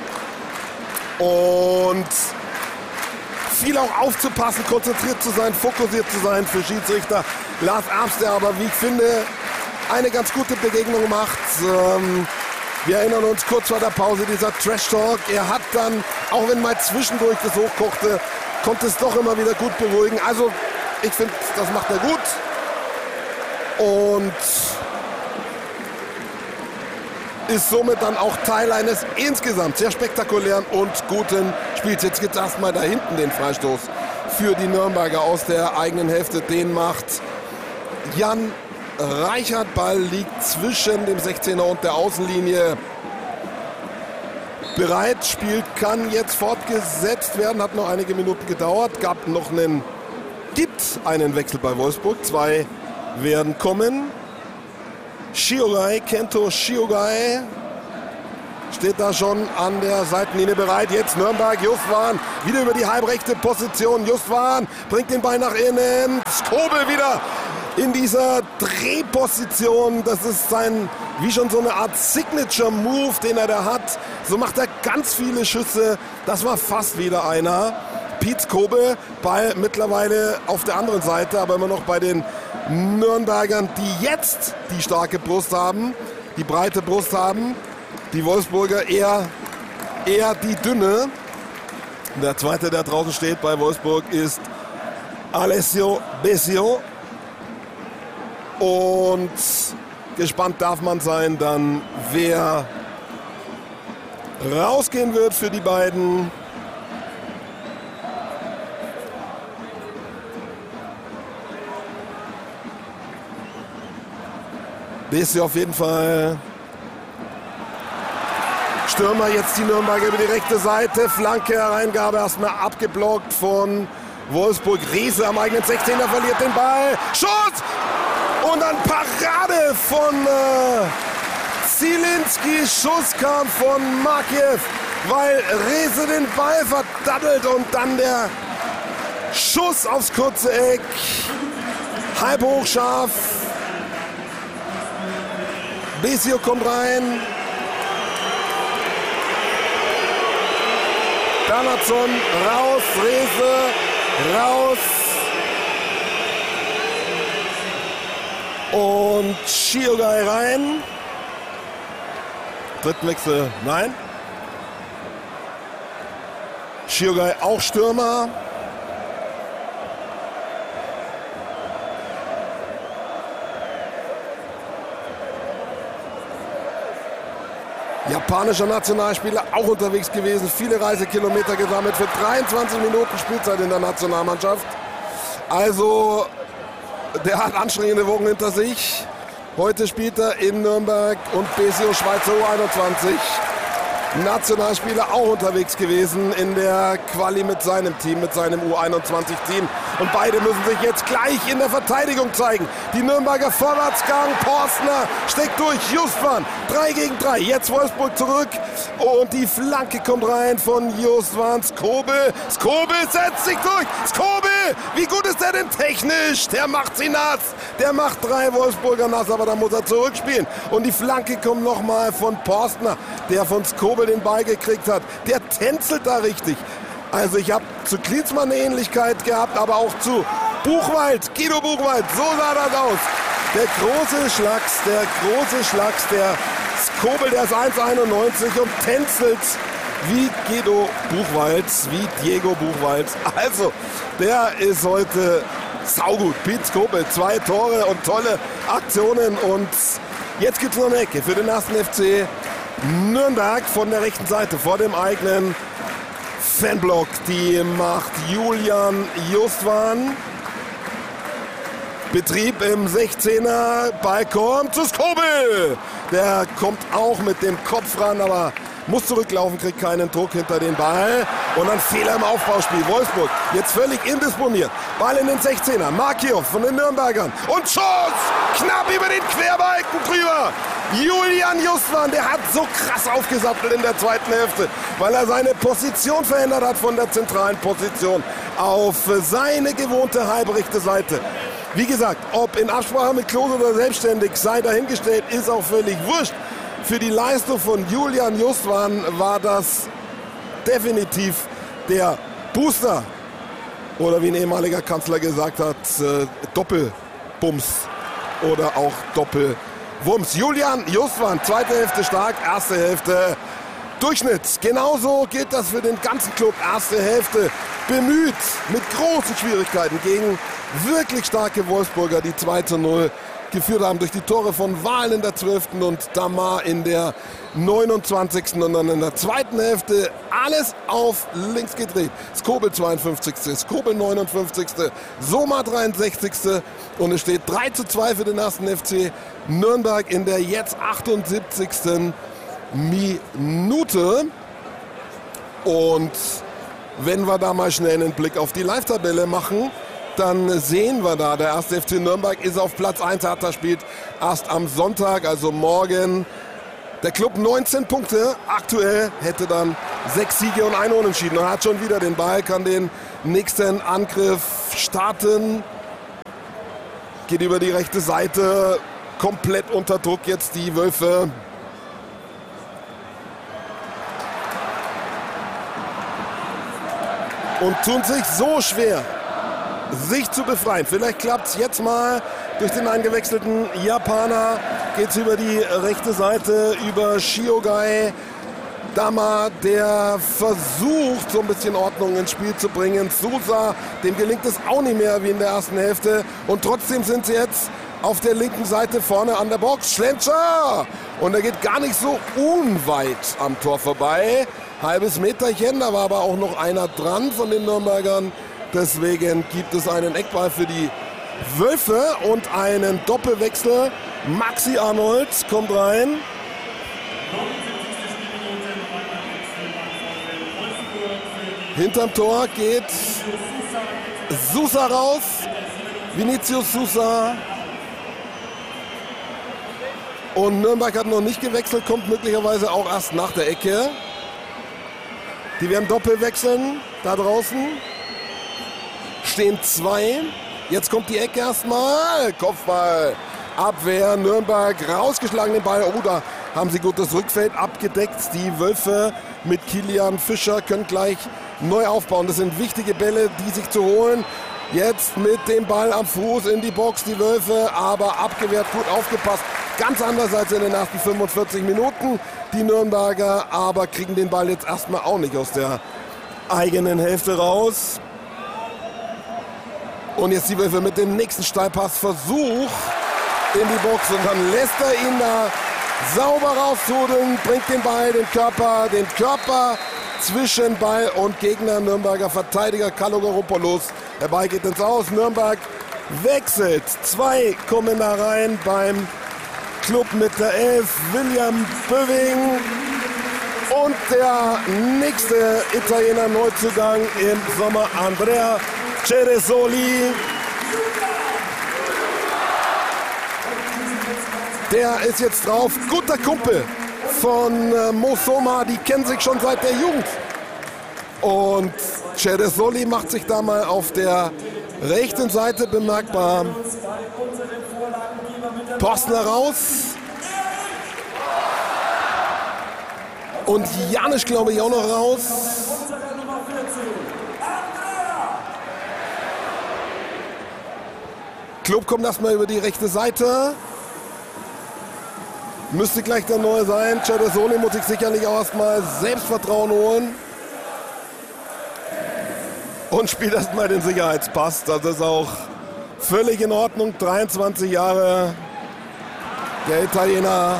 Und viel auch aufzupassen, konzentriert zu sein, fokussiert zu sein für Schiedsrichter Lars Abst, der aber, wie ich finde, eine ganz gute Begegnung macht. Ähm, wir erinnern uns kurz vor der Pause, dieser Trash-Talk. Er hat dann, auch wenn mal zwischendurch das hochkochte, konnte es doch immer wieder gut beruhigen. Also, ich finde, das macht er gut. Und ist somit dann auch Teil eines insgesamt sehr spektakulären und guten Spiels. Jetzt gibt es erstmal da hinten den Freistoß für die Nürnberger aus der eigenen Hälfte. Den macht Jan Reichert. Ball liegt zwischen dem sechzehner und der Außenlinie bereit. Spiel kann jetzt fortgesetzt werden. Hat noch einige Minuten gedauert. Gab noch einen, gibt einen Wechsel bei Wolfsburg. Zwei werden kommen. Shiogai, Kento Shiogai steht da schon an der Seitenlinie bereit. Jetzt Nürnberg, Justwan wieder über die halbrechte Position. Justwan bringt den Ball nach innen. Skobel wieder in dieser Drehposition. Das ist sein, wie schon so eine Art Signature-Move, den er da hat. So macht er ganz viele Schüsse. Das war fast wieder einer. Piet Skobel, Ball mittlerweile auf der anderen Seite, aber immer noch bei den Nürnbergern, die jetzt die starke Brust haben, die breite Brust haben. Die Wolfsburger eher, eher die dünne. Der zweite, der draußen steht bei Wolfsburg, ist Alessio Besio. Und gespannt darf man sein, dann wer rausgehen wird für die beiden. Besio auf jeden Fall. Stürmer, jetzt die Nürnberger über die rechte Seite. Flanke, Hereingabe erstmal abgeblockt von Wolfsburg. Riese am eigenen sechzehner verliert den Ball. Schuss! Und dann Parade von äh, Zielinski. Schuss kam von Makiev, weil Riese den Ball verdattelt und dann der Schuss aufs kurze Eck. Halb hochscharf. Besio kommt rein. Bernhardsson raus, Riese raus. Und Shiogai rein. Drittwechsel, nein. Shiogai auch Stürmer. Japanischer Nationalspieler, auch unterwegs gewesen, viele Reisekilometer gesammelt für dreiundzwanzig Minuten Spielzeit in der Nationalmannschaft. Also, der hat anstrengende Wochen hinter sich. Heute spielt er in Nürnberg und Besio, Schweizer U einundzwanzig. Nationalspieler auch unterwegs gewesen in der Quali mit seinem Team, mit seinem U einundzwanzig-Team. Und beide müssen sich jetzt gleich in der Verteidigung zeigen. Die Nürnberger Vorwärtsgang, Porstner steckt durch, Justwan, drei gegen drei. Jetzt Wolfsburg zurück und die Flanke kommt rein von Justwan. Skobel, Skobel setzt sich durch. Skobel, wie gut ist der denn technisch? Der macht sie nass. Der macht drei Wolfsburger nass, aber da muss er zurückspielen. Und die Flanke kommt nochmal von Porstner, der von Skobel den Ball gekriegt hat. Der tänzelt da richtig. Also ich habe zu Klinsmann eine Ähnlichkeit gehabt, aber auch zu Buchwald, Guido Buchwald, so sah das aus. Der große Schlags, der große Schlags, der Skobel, der ist eins einundneunzig und tänzelt wie Guido Buchwald, wie Diego Buchwald. Also, der ist heute saugut. Piet Skobel, zwei Tore und tolle Aktionen und jetzt gibt es noch eine Ecke für den ersten F C Nürnberg von der rechten Seite vor dem eigenen Fanblock. Die macht Julian Justwan. Betrieb im sechzehner. Ball kommt zu Skobel. Der kommt auch mit dem Kopf ran, aber muss zurücklaufen, kriegt keinen Druck hinter den Ball. Und dann Fehler im Aufbauspiel. Wolfsburg jetzt völlig indisponiert. Ball in den sechzehner. Markiow von den Nürnbergern. Und Schuss! Knapp über den Querbalken drüber. Julian Justwan, der hat so krass aufgesattelt in der zweiten Hälfte, weil er seine Position verändert hat von der zentralen Position auf seine gewohnte halbrechte Seite. Wie gesagt, ob in Absprache mit Klose oder selbstständig, sei dahingestellt, ist auch völlig wurscht. Für die Leistung von Julian Justwan war das definitiv der Booster. Oder wie ein ehemaliger Kanzler gesagt hat, äh, Doppelbums oder auch Doppelwumms. Julian Justwan, zweite Hälfte stark, erste Hälfte Durchschnitt. Genauso geht das für den ganzen Club. Erste Hälfte bemüht, mit großen Schwierigkeiten gegen wirklich starke Wolfsburger, die zwei zu null geführt haben durch die Tore von Wahlen in der zwölften und Damar in der neunundzwanzigsten und dann in der zweiten Hälfte alles auf links gedreht. Skobel zweiundfünfzigste Skobel neunundfünfzigste Soma dreiundsechzigste und es steht drei zu zwei für den ersten F C Nürnberg in der jetzt achtundsiebzigsten Minute. Und wenn wir da mal schnell einen Blick auf die Live-Tabelle machen, dann sehen wir da, der erste F C Nürnberg ist auf Platz eins. Hertha spielt erst am Sonntag, also morgen, Der Club neunzehn Punkte, aktuell hätte dann sechs Siege und ein Unentschieden. Und hat schon wieder den Ball, kann den nächsten Angriff starten. Geht über die rechte Seite, komplett unter Druck jetzt die Wölfe. Und tun sich so schwer, sich zu befreien. Vielleicht klappt es jetzt mal durch den eingewechselten Japaner. Geht es über die rechte Seite, über Shiogai Dama, der versucht, so ein bisschen Ordnung ins Spiel zu bringen. Sousa, dem gelingt es auch nicht mehr wie in der ersten Hälfte. Und trotzdem sind sie jetzt auf der linken Seite vorne an der Box. Schlenzer! Und er geht gar nicht so unweit am Tor vorbei. Halbes Meterchen, da war aber auch noch einer dran von den Nürnbergern. Deswegen gibt es einen Eckball für die Wölfe und einen Doppelwechsel. Maxi Arnold kommt rein. Hinterm Tor geht Sousa raus. Vinicius Sousa. Und Nürnberg hat noch nicht gewechselt, kommt möglicherweise auch erst nach der Ecke. Die werden doppelt wechseln. Da draußen stehen zwei. Jetzt kommt die Ecke erstmal. Kopfball. Abwehr. Nürnberg rausgeschlagen den Ball. Oh, da haben sie gut das Rückfeld abgedeckt. Die Wölfe mit Kilian Fischer können gleich neu aufbauen. Das sind wichtige Bälle, die sich zu holen. Jetzt mit dem Ball am Fuß in die Box, die Wölfe, aber abgewehrt, gut aufgepasst. Ganz anders als in den ersten fünfundvierzig Minuten. Die Nürnberger aber kriegen den Ball jetzt erstmal auch nicht aus der eigenen Hälfte raus. Und jetzt die Wölfe mit dem nächsten Steilpassversuch in die Box und dann lässt er ihn da sauber rauszudeln, bringt den Ball, den Körper, den Körper zwischen Ball und Gegner. Nürnberger Verteidiger Kalogeropoulos. Der Ball geht ins Aus. Nürnberg wechselt. Zwei kommen da rein beim Club mit der Elf. William Böving und der nächste Italiener Neuzugang im Sommer, Andrea Ceresoli. Der ist jetzt drauf. Guter Kumpel von äh, Mo Soma, die kennen sich schon seit der Jugend. Und Ceresoli macht sich da mal auf der rechten Seite bemerkbar. Postner raus. Und Janisch, glaube ich, auch noch raus. Club kommt erstmal über die rechte Seite. Müsste gleich der Neue sein. Ceresoli muss sich sicherlich auch erstmal Selbstvertrauen holen. Und spielt erstmal den Sicherheitspass. Das ist auch völlig in Ordnung. dreiundzwanzig Jahre. Der Italiener.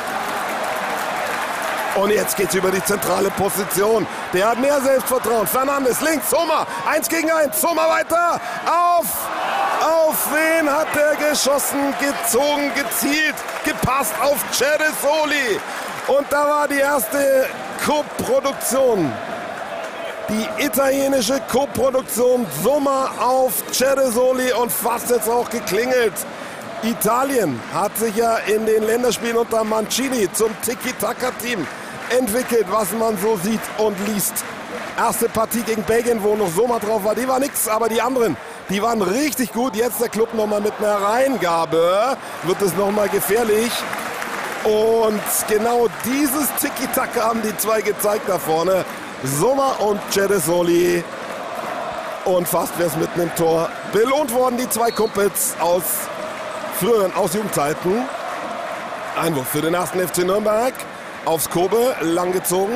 Und jetzt geht es über die zentrale Position. Der hat mehr Selbstvertrauen. Fernandes links. Sommer. Eins gegen eins. Sommer weiter. Auf. Auf wen hat er geschossen? Gezogen, gezielt, gepasst auf Ceresoli. Und da war die erste Co-Produktion. Die italienische Co-Produktion. Sommer auf Ceresoli und fast jetzt auch geklingelt. Italien hat sich ja in den Länderspielen unter Mancini zum Tiki-Taka-Team entwickelt, was man so sieht und liest. Erste Partie gegen Belgien, wo noch Sommer drauf war, die war nix, aber die anderen, die waren richtig gut. Jetzt der Club nochmal mit einer Reingabe, wird es nochmal gefährlich. Und genau dieses Tiki-Taka haben die zwei gezeigt da vorne. Sommer und Ceresoli. Und fast wäre es mit einem Tor belohnt worden, die zwei Kumpels aus früheren, aus Jugendzeiten. Einwurf für den ersten F C Nürnberg. Aufs Kobe, langgezogen.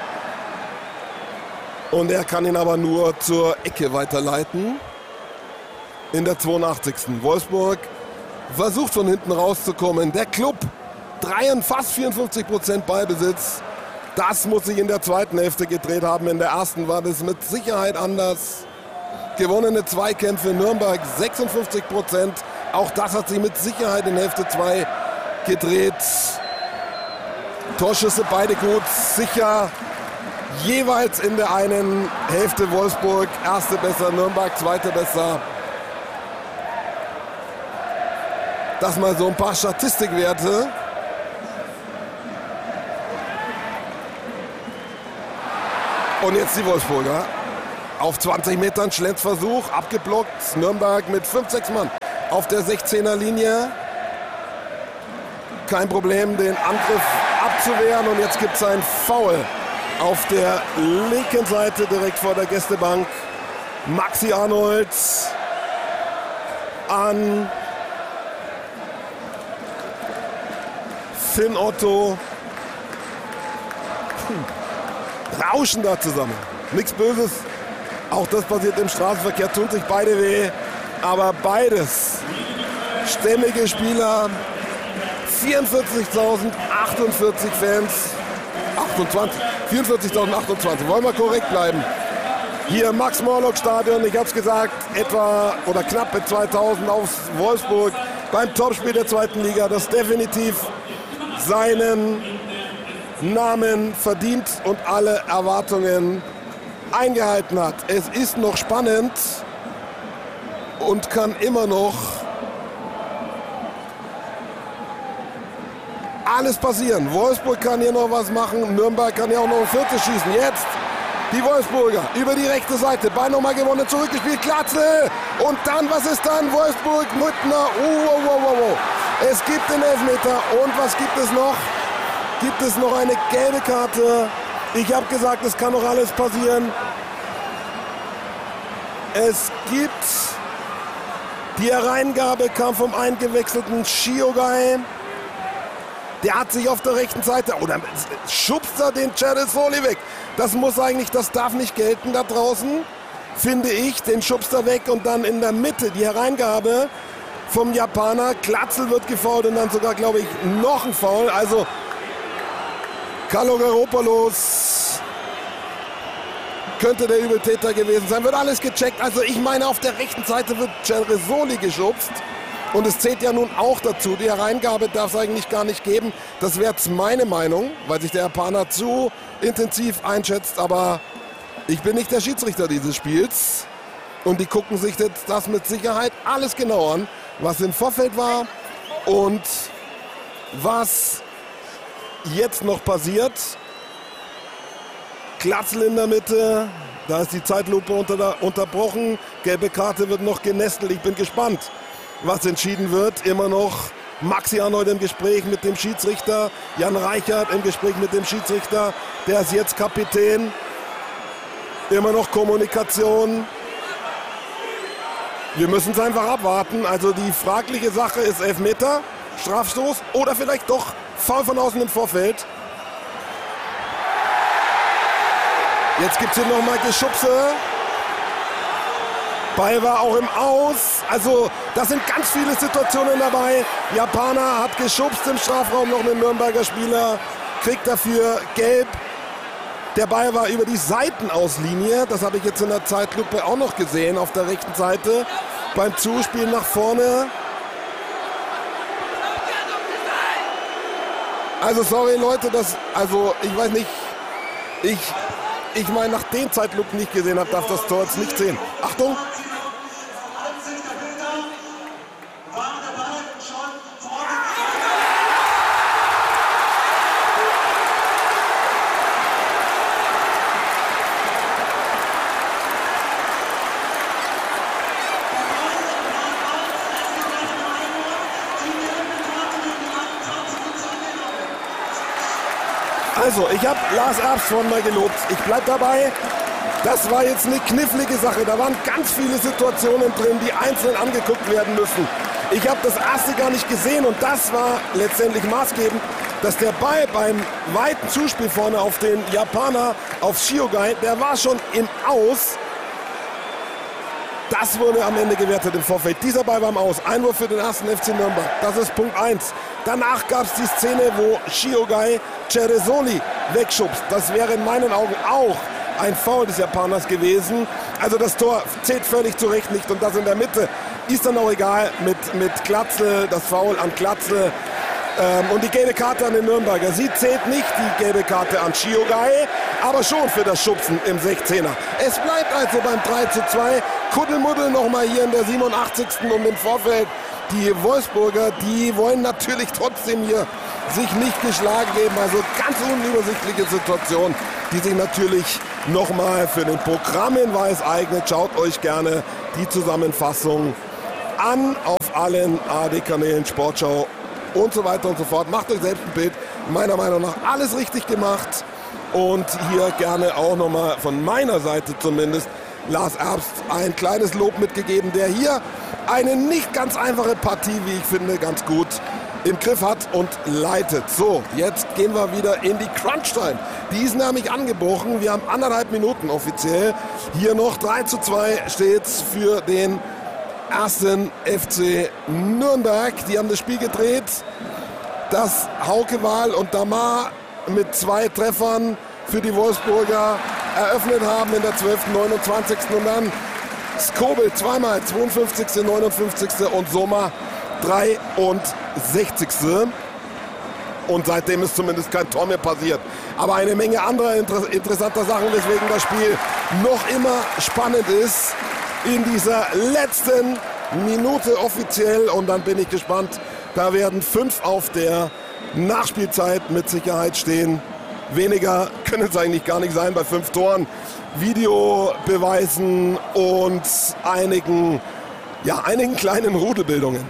Und er kann ihn aber nur zur Ecke weiterleiten. In der zweiundachtzigsten Wolfsburg versucht von hinten rauszukommen. Der Club, drei, fast vierundfünfzig Prozent Ballbesitz. Das muss sich in der zweiten Hälfte gedreht haben. In der ersten war das mit Sicherheit anders. Gewonnene Zweikämpfe, Nürnberg sechsundfünfzig Prozent. Auch das hat sich mit Sicherheit in Hälfte zwei gedreht. Torschüsse beide gut, sicher. Jeweils in der einen Hälfte Wolfsburg. Erste besser, Nürnberg, zweite besser. Das mal so ein paar Statistikwerte. Und jetzt die Wolfsburger. Auf zwanzig Metern Schlenzversuch, abgeblockt. Nürnberg mit fünf, sechs Mann auf der sechzehner Linie. Kein Problem, den Angriff abzuwehren. Und jetzt gibt es ein Foul auf der linken Seite direkt vor der Gästebank. Maxi Arnold an Finn Otto. Hm. Rauschen da zusammen. Nichts Böses. Auch das passiert im Straßenverkehr. Tun sich beide weh. Aber beides stämmige Spieler. vierundvierzigtausendachtundzwanzig Fans. achtundzwanzig. vierundvierzigtausendachtundzwanzig. Wollen wir korrekt bleiben. Hier im Max-Morlock-Stadion, ich habe es gesagt, etwa oder knapp mit zweitausend auf Wolfsburg beim Topspiel der zweiten Liga, das definitiv seinen Namen verdient und alle Erwartungen eingehalten hat. Es ist noch spannend und kann immer noch alles passieren. Wolfsburg kann hier noch was machen, Nürnberg kann ja auch noch ein Viertel schießen. Jetzt die Wolfsburger über die rechte Seite. Ball nochmal gewonnen, zurückgespielt. Glatzel. Und dann, was ist dann? Wolfsburg mit einer... Oh, oh, oh, oh, oh. Es gibt den Elfmeter. Und was gibt es noch? Gibt es noch eine gelbe Karte? Ich habe gesagt, es kann noch alles passieren. Es gibt... Die Hereingabe kam vom eingewechselten Shiogai. Der hat sich auf der rechten Seite... Oder schubst er den Ceresoli weg. Das muss eigentlich, das darf nicht gelten da draußen, finde ich. Den schubst er weg und dann in der Mitte die Hereingabe vom Japaner. Glatzel wird gefoult und dann sogar, glaube ich, noch ein Foul. Also Kalogeropoulos könnte der Übeltäter gewesen sein. Wird alles gecheckt. Also ich meine, auf der rechten Seite wird Ceresoli geschubst. Und es zählt ja nun auch dazu. Die Hereingabe darf es eigentlich gar nicht geben. Das wäre jetzt meine Meinung, weil sich der Japaner zu intensiv einschätzt. Aber ich bin nicht der Schiedsrichter dieses Spiels. Und die gucken sich jetzt das mit Sicherheit alles genau an, was im Vorfeld war und was jetzt noch passiert. Glatzel in der Mitte. Da ist die Zeitlupe unter, unterbrochen. Gelbe Karte wird noch genestelt. Ich bin gespannt, was entschieden wird. Immer noch Maxi Arnold im Gespräch mit dem Schiedsrichter. Jan Reichert im Gespräch mit dem Schiedsrichter. Der ist jetzt Kapitän. Immer noch Kommunikation. Wir müssen es einfach abwarten. Also die fragliche Sache ist Elfmeter, Strafstoß oder vielleicht doch Foul von außen im Vorfeld. Jetzt gibt es hier nochmal Geschubse. Ball war auch im Aus. Also das sind ganz viele Situationen dabei. Japaner hat geschubst im Strafraum, noch einen Nürnberger Spieler. Kriegt dafür gelb. Der Ball war über die Seitenauslinie. Das habe ich jetzt in der Zeitlupe auch noch gesehen auf der rechten Seite. Beim Zuspielen nach vorne. Also sorry Leute, das, also ich weiß nicht, ich, ich meine nach den Zeitlupen nicht gesehen habe, darf das Tor jetzt nicht sehen. Achtung! Also, ich habe Lars Erbsvorn mal gelobt. Ich bleibe dabei. Das war jetzt eine knifflige Sache. Da waren ganz viele Situationen drin, die einzeln angeguckt werden müssen. Ich habe das erste gar nicht gesehen und das war letztendlich maßgebend, dass der Ball beim weiten Zuspiel vorne auf den Japaner, auf Shiogai, der war schon im Aus. Das wurde am Ende gewertet im Vorfeld. Dieser Ball war im Aus. Einwurf für den ersten F C Nürnberg. Das ist Punkt eins. Danach gab es die Szene, wo Shiogai Ceresoli wegschubst. Das wäre in meinen Augen auch ein Foul des Japaners gewesen. Also das Tor zählt völlig zu Recht nicht. Und das in der Mitte ist dann auch egal mit, mit Glatzel, das Foul an Glatzel. Ähm, und die gelbe Karte an den Nürnberger. Sie zählt nicht, die gelbe Karte an Shiogai, aber schon für das Schubsen im sechzehner. Es bleibt also beim drei zu zwei. Kuddelmuddel nochmal hier in der siebenundachtzigsten um den Vorfeld. Die Wolfsburger, die wollen natürlich trotzdem hier sich nicht geschlagen geben. Also ganz unübersichtliche Situation. die sich natürlich nochmal für den Programmhinweis eignet. Schaut euch gerne die Zusammenfassung an auf allen A R D-Kanälen, Sportschau und so weiter und so fort. Macht euch selbst ein Bild. Meiner Meinung nach alles richtig gemacht. Und hier gerne auch nochmal von meiner Seite zumindest Lars Erbst ein kleines Lob mitgegeben, der hier eine nicht ganz einfache Partie, wie ich finde, ganz gut im Griff hat und leitet. So, jetzt gehen wir wieder in die Crunch-Time. Die ist nämlich angebrochen. Wir haben anderthalb Minuten offiziell. Hier noch drei zu zwei steht's für den ersten F C Nürnberg. Die haben das Spiel gedreht. Das Hauke Wahl und Damar mit zwei Treffern für die Wolfsburger eröffnet haben in der zwölften, neunundzwanzigsten und dann Skobel zweimal, zweiundfünfzigste, neunundfünfzigste und Sommer dreiundsechzigste Und seitdem ist zumindest kein Tor mehr passiert. Aber eine Menge anderer inter- interessanter Sachen, weswegen das Spiel noch immer spannend ist in dieser letzten Minute offiziell. Und dann bin ich gespannt, da werden fünf auf der Nachspielzeit mit Sicherheit stehen. Weniger können es eigentlich gar nicht sein bei fünf Toren, Videobeweisen und einigen, ja, einigen kleinen Rudelbildungen.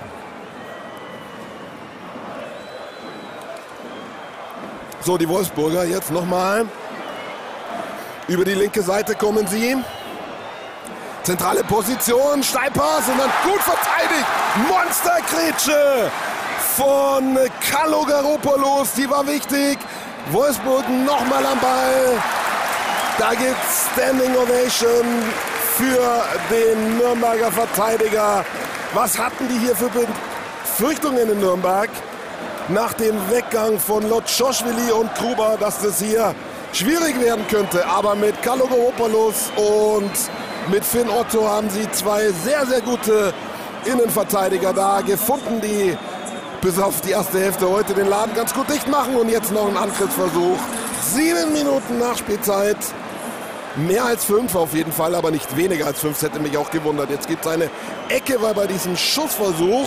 So, die Wolfsburger jetzt nochmal. Über die linke Seite kommen sie. Zentrale Position, Steilpass und dann gut verteidigt. Monstergrätsche von Kalogeropoulos, die war wichtig. Wolfsburg nochmal am Ball. Da gibt's Standing Ovation für den Nürnberger Verteidiger. Was hatten die hier für Befürchtungen in Nürnberg? Nach dem Weggang von Lotschowili und Gruber, dass das hier schwierig werden könnte. Aber mit Kalogeropoulos und mit Finn Otto haben sie zwei sehr, sehr gute Innenverteidiger da gefunden, die bis auf die erste Hälfte heute den Laden ganz gut dicht machen. Und jetzt noch ein Angriffsversuch. Sieben Minuten Nachspielzeit. Mehr als fünf auf jeden Fall, aber nicht weniger als fünf. Das hätte mich auch gewundert. Jetzt gibt es eine Ecke, weil bei diesem Schussversuch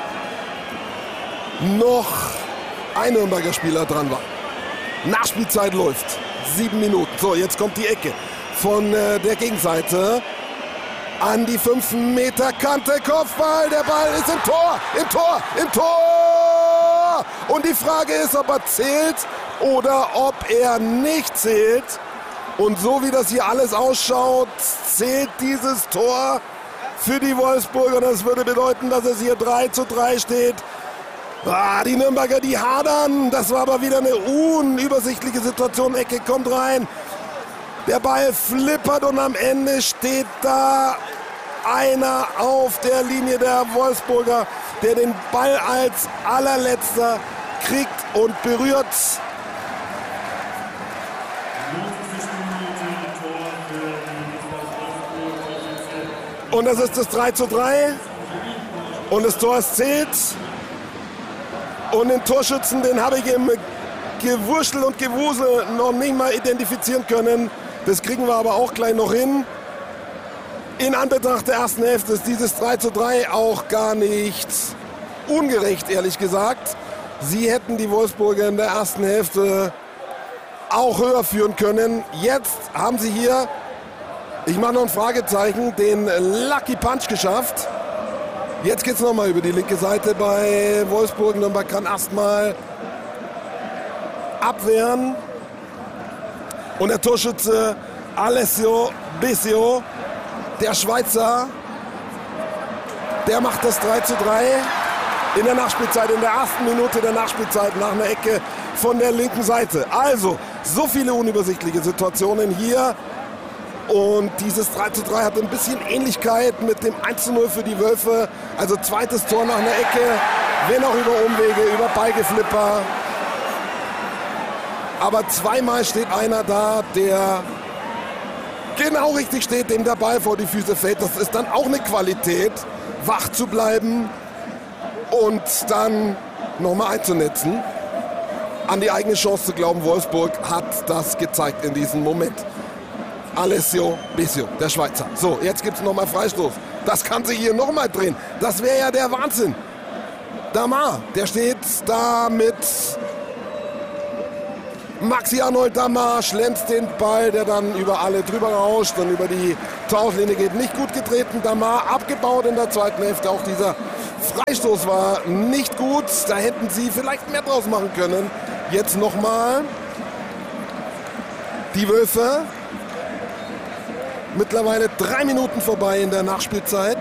noch ein Nürnberger Spieler dran war. Nachspielzeit läuft. Sieben Minuten. So, jetzt kommt die Ecke von äh, der Gegenseite. An die fünf Meter Kante, Kopfball, der Ball ist im Tor, im Tor, im Tor! Und die Frage ist, ob er zählt oder ob er nicht zählt. Und so wie das hier alles ausschaut, zählt dieses Tor für die Wolfsburger. Das würde bedeuten, dass es hier drei zu drei steht. Ah, die Nürnberger, die hadern. Das war aber wieder eine unübersichtliche Situation. Ecke kommt rein. Der Ball flippert und am Ende steht da einer auf der Linie der Wolfsburger, der den Ball als allerletzter kriegt und berührt. Und das ist das drei zu drei. Und das Tor zählt. Und den Torschützen, den habe ich im Gewurschtel und Gewusel noch nicht mal identifizieren können. Das kriegen wir aber auch gleich noch hin. In Anbetracht der ersten Hälfte ist dieses drei zu drei auch gar nicht ungerecht, ehrlich gesagt. Sie hätten die Wolfsburger in der ersten Hälfte auch höher führen können. Jetzt haben sie hier, ich mache noch ein Fragezeichen, den Lucky Punch geschafft. Jetzt geht es nochmal über die linke Seite bei Wolfsburg. Nürnberg kann erstmal abwehren. Und der Torschütze Alessio Bisio, der Schweizer, der macht das drei zu drei in der Nachspielzeit, in der ersten Minute der Nachspielzeit nach einer Ecke von der linken Seite. Also, so viele unübersichtliche Situationen hier. Und dieses drei zu drei hat ein bisschen Ähnlichkeit mit dem eins zu null für die Wölfe. Also zweites Tor nach einer Ecke, wenn auch über Umwege, über Beigeflipper. Aber zweimal steht einer da, der genau richtig steht, dem der Ball vor die Füße fällt. Das ist dann auch eine Qualität, wach zu bleiben und dann nochmal einzunetzen. An die eigene Chance zu glauben, Wolfsburg hat das gezeigt in diesem Moment. Alessio Bisio, der Schweizer. So, jetzt gibt es nochmal Freistoß. Das kann sich hier nochmal drehen. Das wäre ja der Wahnsinn. Damar, der steht da mit Maxi Arnold Damar schlänzt den Ball, der dann über alle drüber rauscht und über die Torauslinie geht. Nicht gut getreten, Damar abgebaut in der zweiten Hälfte. Auch dieser Freistoß war nicht gut. Da hätten sie vielleicht mehr draus machen können. Jetzt nochmal die Wölfe. Mittlerweile drei Minuten vorbei in der Nachspielzeit.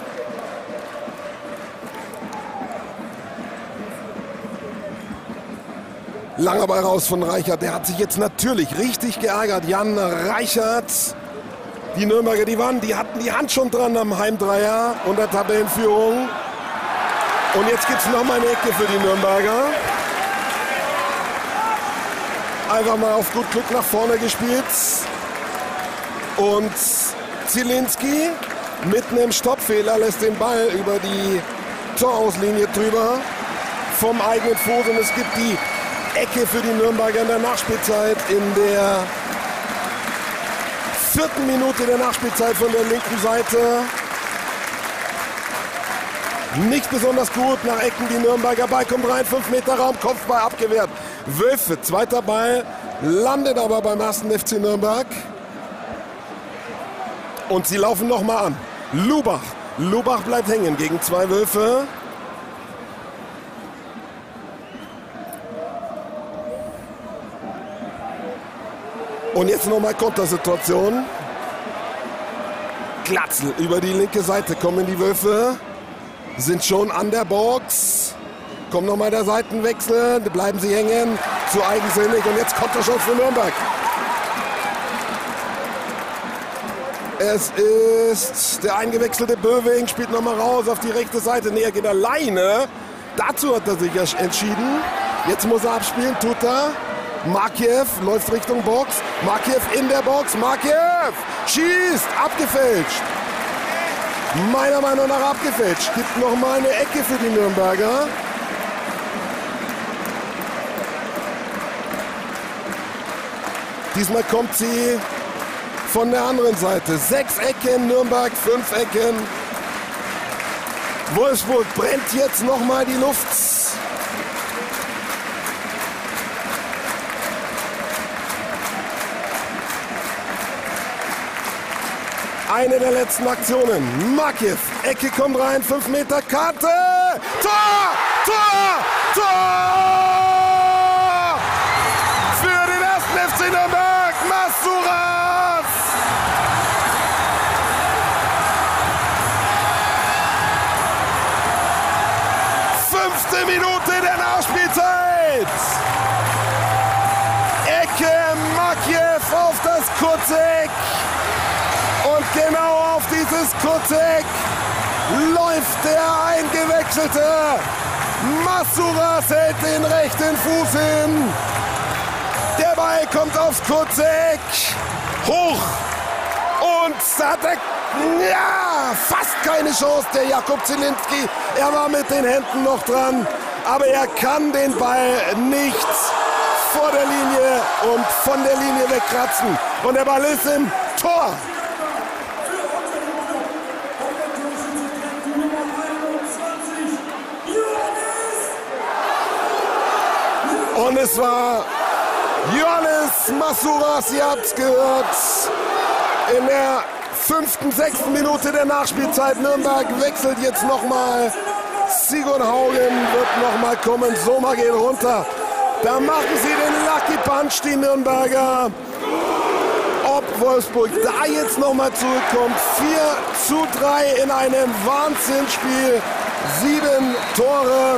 Langer Ball raus von Reichert. Der hat sich jetzt natürlich richtig geärgert. Jan Reichert. Die Nürnberger, die waren, die hatten die Hand schon dran am Heimdreier und der Tabellenführung. Und jetzt gibt es nochmal eine Ecke für die Nürnberger. Einfach mal auf gut Glück nach vorne gespielt. Und Zielinski mit einem Stoppfehler lässt den Ball über die Torauslinie drüber vom eigenen Fuß. Und es gibt die Ecke für die Nürnberger in der Nachspielzeit, in der vierten Minute der Nachspielzeit von der linken Seite. Nicht besonders gut nach Ecken die Nürnberger. Ball kommt rein, fünf Meter Raum, Kopfball abgewehrt. Wölfe, zweiter Ball, landet aber beim ersten F C Nürnberg. Und sie laufen nochmal an. Lubach. Lubach bleibt hängen gegen zwei Wölfe. Und jetzt nochmal Kontersituation. Glatzel über die linke Seite kommen die Wölfe. Sind schon an der Box. Kommt nochmal der Seitenwechsel. Bleiben sie hängen. Zu eigensinnig. Und jetzt kommt der Schuss für Nürnberg. Es ist der eingewechselte Böwing. Spielt nochmal raus auf die rechte Seite. Nee, er geht alleine. Dazu hat er sich entschieden. Jetzt muss er abspielen. Tut er. Markiew läuft Richtung Box. Markiew in der Box. Markiew schießt. Abgefälscht. Meiner Meinung nach abgefälscht. Gibt noch mal eine Ecke für die Nürnberger. Diesmal kommt sie von der anderen Seite. Sechs Ecken, Nürnberg, fünf Ecken. Wolfsburg brennt jetzt noch mal die Luft. Eine der letzten Aktionen. Markiew, Ecke kommt rein, fünf Meter Karte. Tor! Tor! Tor! Für den ersten F C Nürnberg, Masouras! Fünfte Minute der Nachspielzeit. Ecke, Markiew auf das kurze Eck. Und genau auf dieses Kurzeck läuft der eingewechselte. Masouras hält den rechten Fuß hin. Der Ball kommt aufs Kurzeck. Hoch. Und da hat er ja, fast keine Chance, der Jakub Zielinski. Er war mit den Händen noch dran. Aber er kann den Ball nicht vor der Linie und von der Linie wegkratzen. Und der Ball ist im Tor. Und es war Johannes Masouras, ihr habt es gehört, in der fünften, sechsten Minute der Nachspielzeit. Nürnberg wechselt jetzt nochmal. Sigurd Haugen wird nochmal kommen. Sommer geht runter. Da machen sie den Lucky Punch, die Nürnberger. Ob Wolfsburg da jetzt nochmal zurückkommt. vier zu drei in einem Wahnsinnsspiel. Sieben Tore.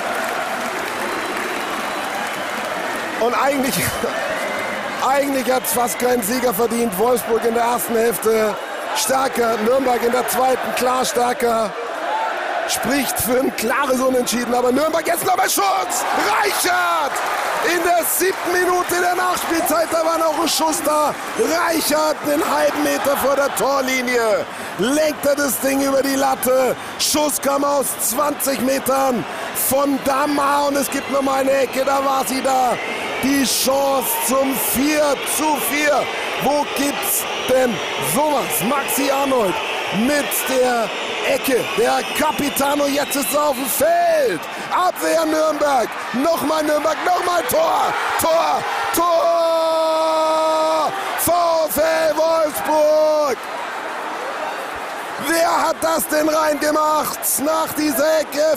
Und eigentlich, eigentlich hat es fast keinen Sieger verdient. Wolfsburg in der ersten Hälfte stärker, Nürnberg in der zweiten klar stärker. Spricht für ein klares Unentschieden. Aber Nürnberg jetzt noch mal Schutz. Reichert in der siebten Minute der Nachspielzeit. Da war noch ein Schuss da. Reichert einen halben Meter vor der Torlinie. Lenkt er das Ding über die Latte. Schuss kam aus zwanzig Metern von Damar. Und es gibt noch mal eine Ecke. Da war sie da. Die Chance zum vier zu vier. Wo gibt's denn sowas? Maxi Arnold mit der Ecke, der Capitano, jetzt ist er auf dem Feld. Abwehr Nürnberg, nochmal Nürnberg, nochmal Tor, Tor, Tor! VfL Wolfsburg! Wer hat das denn reingemacht? Nach dieser Ecke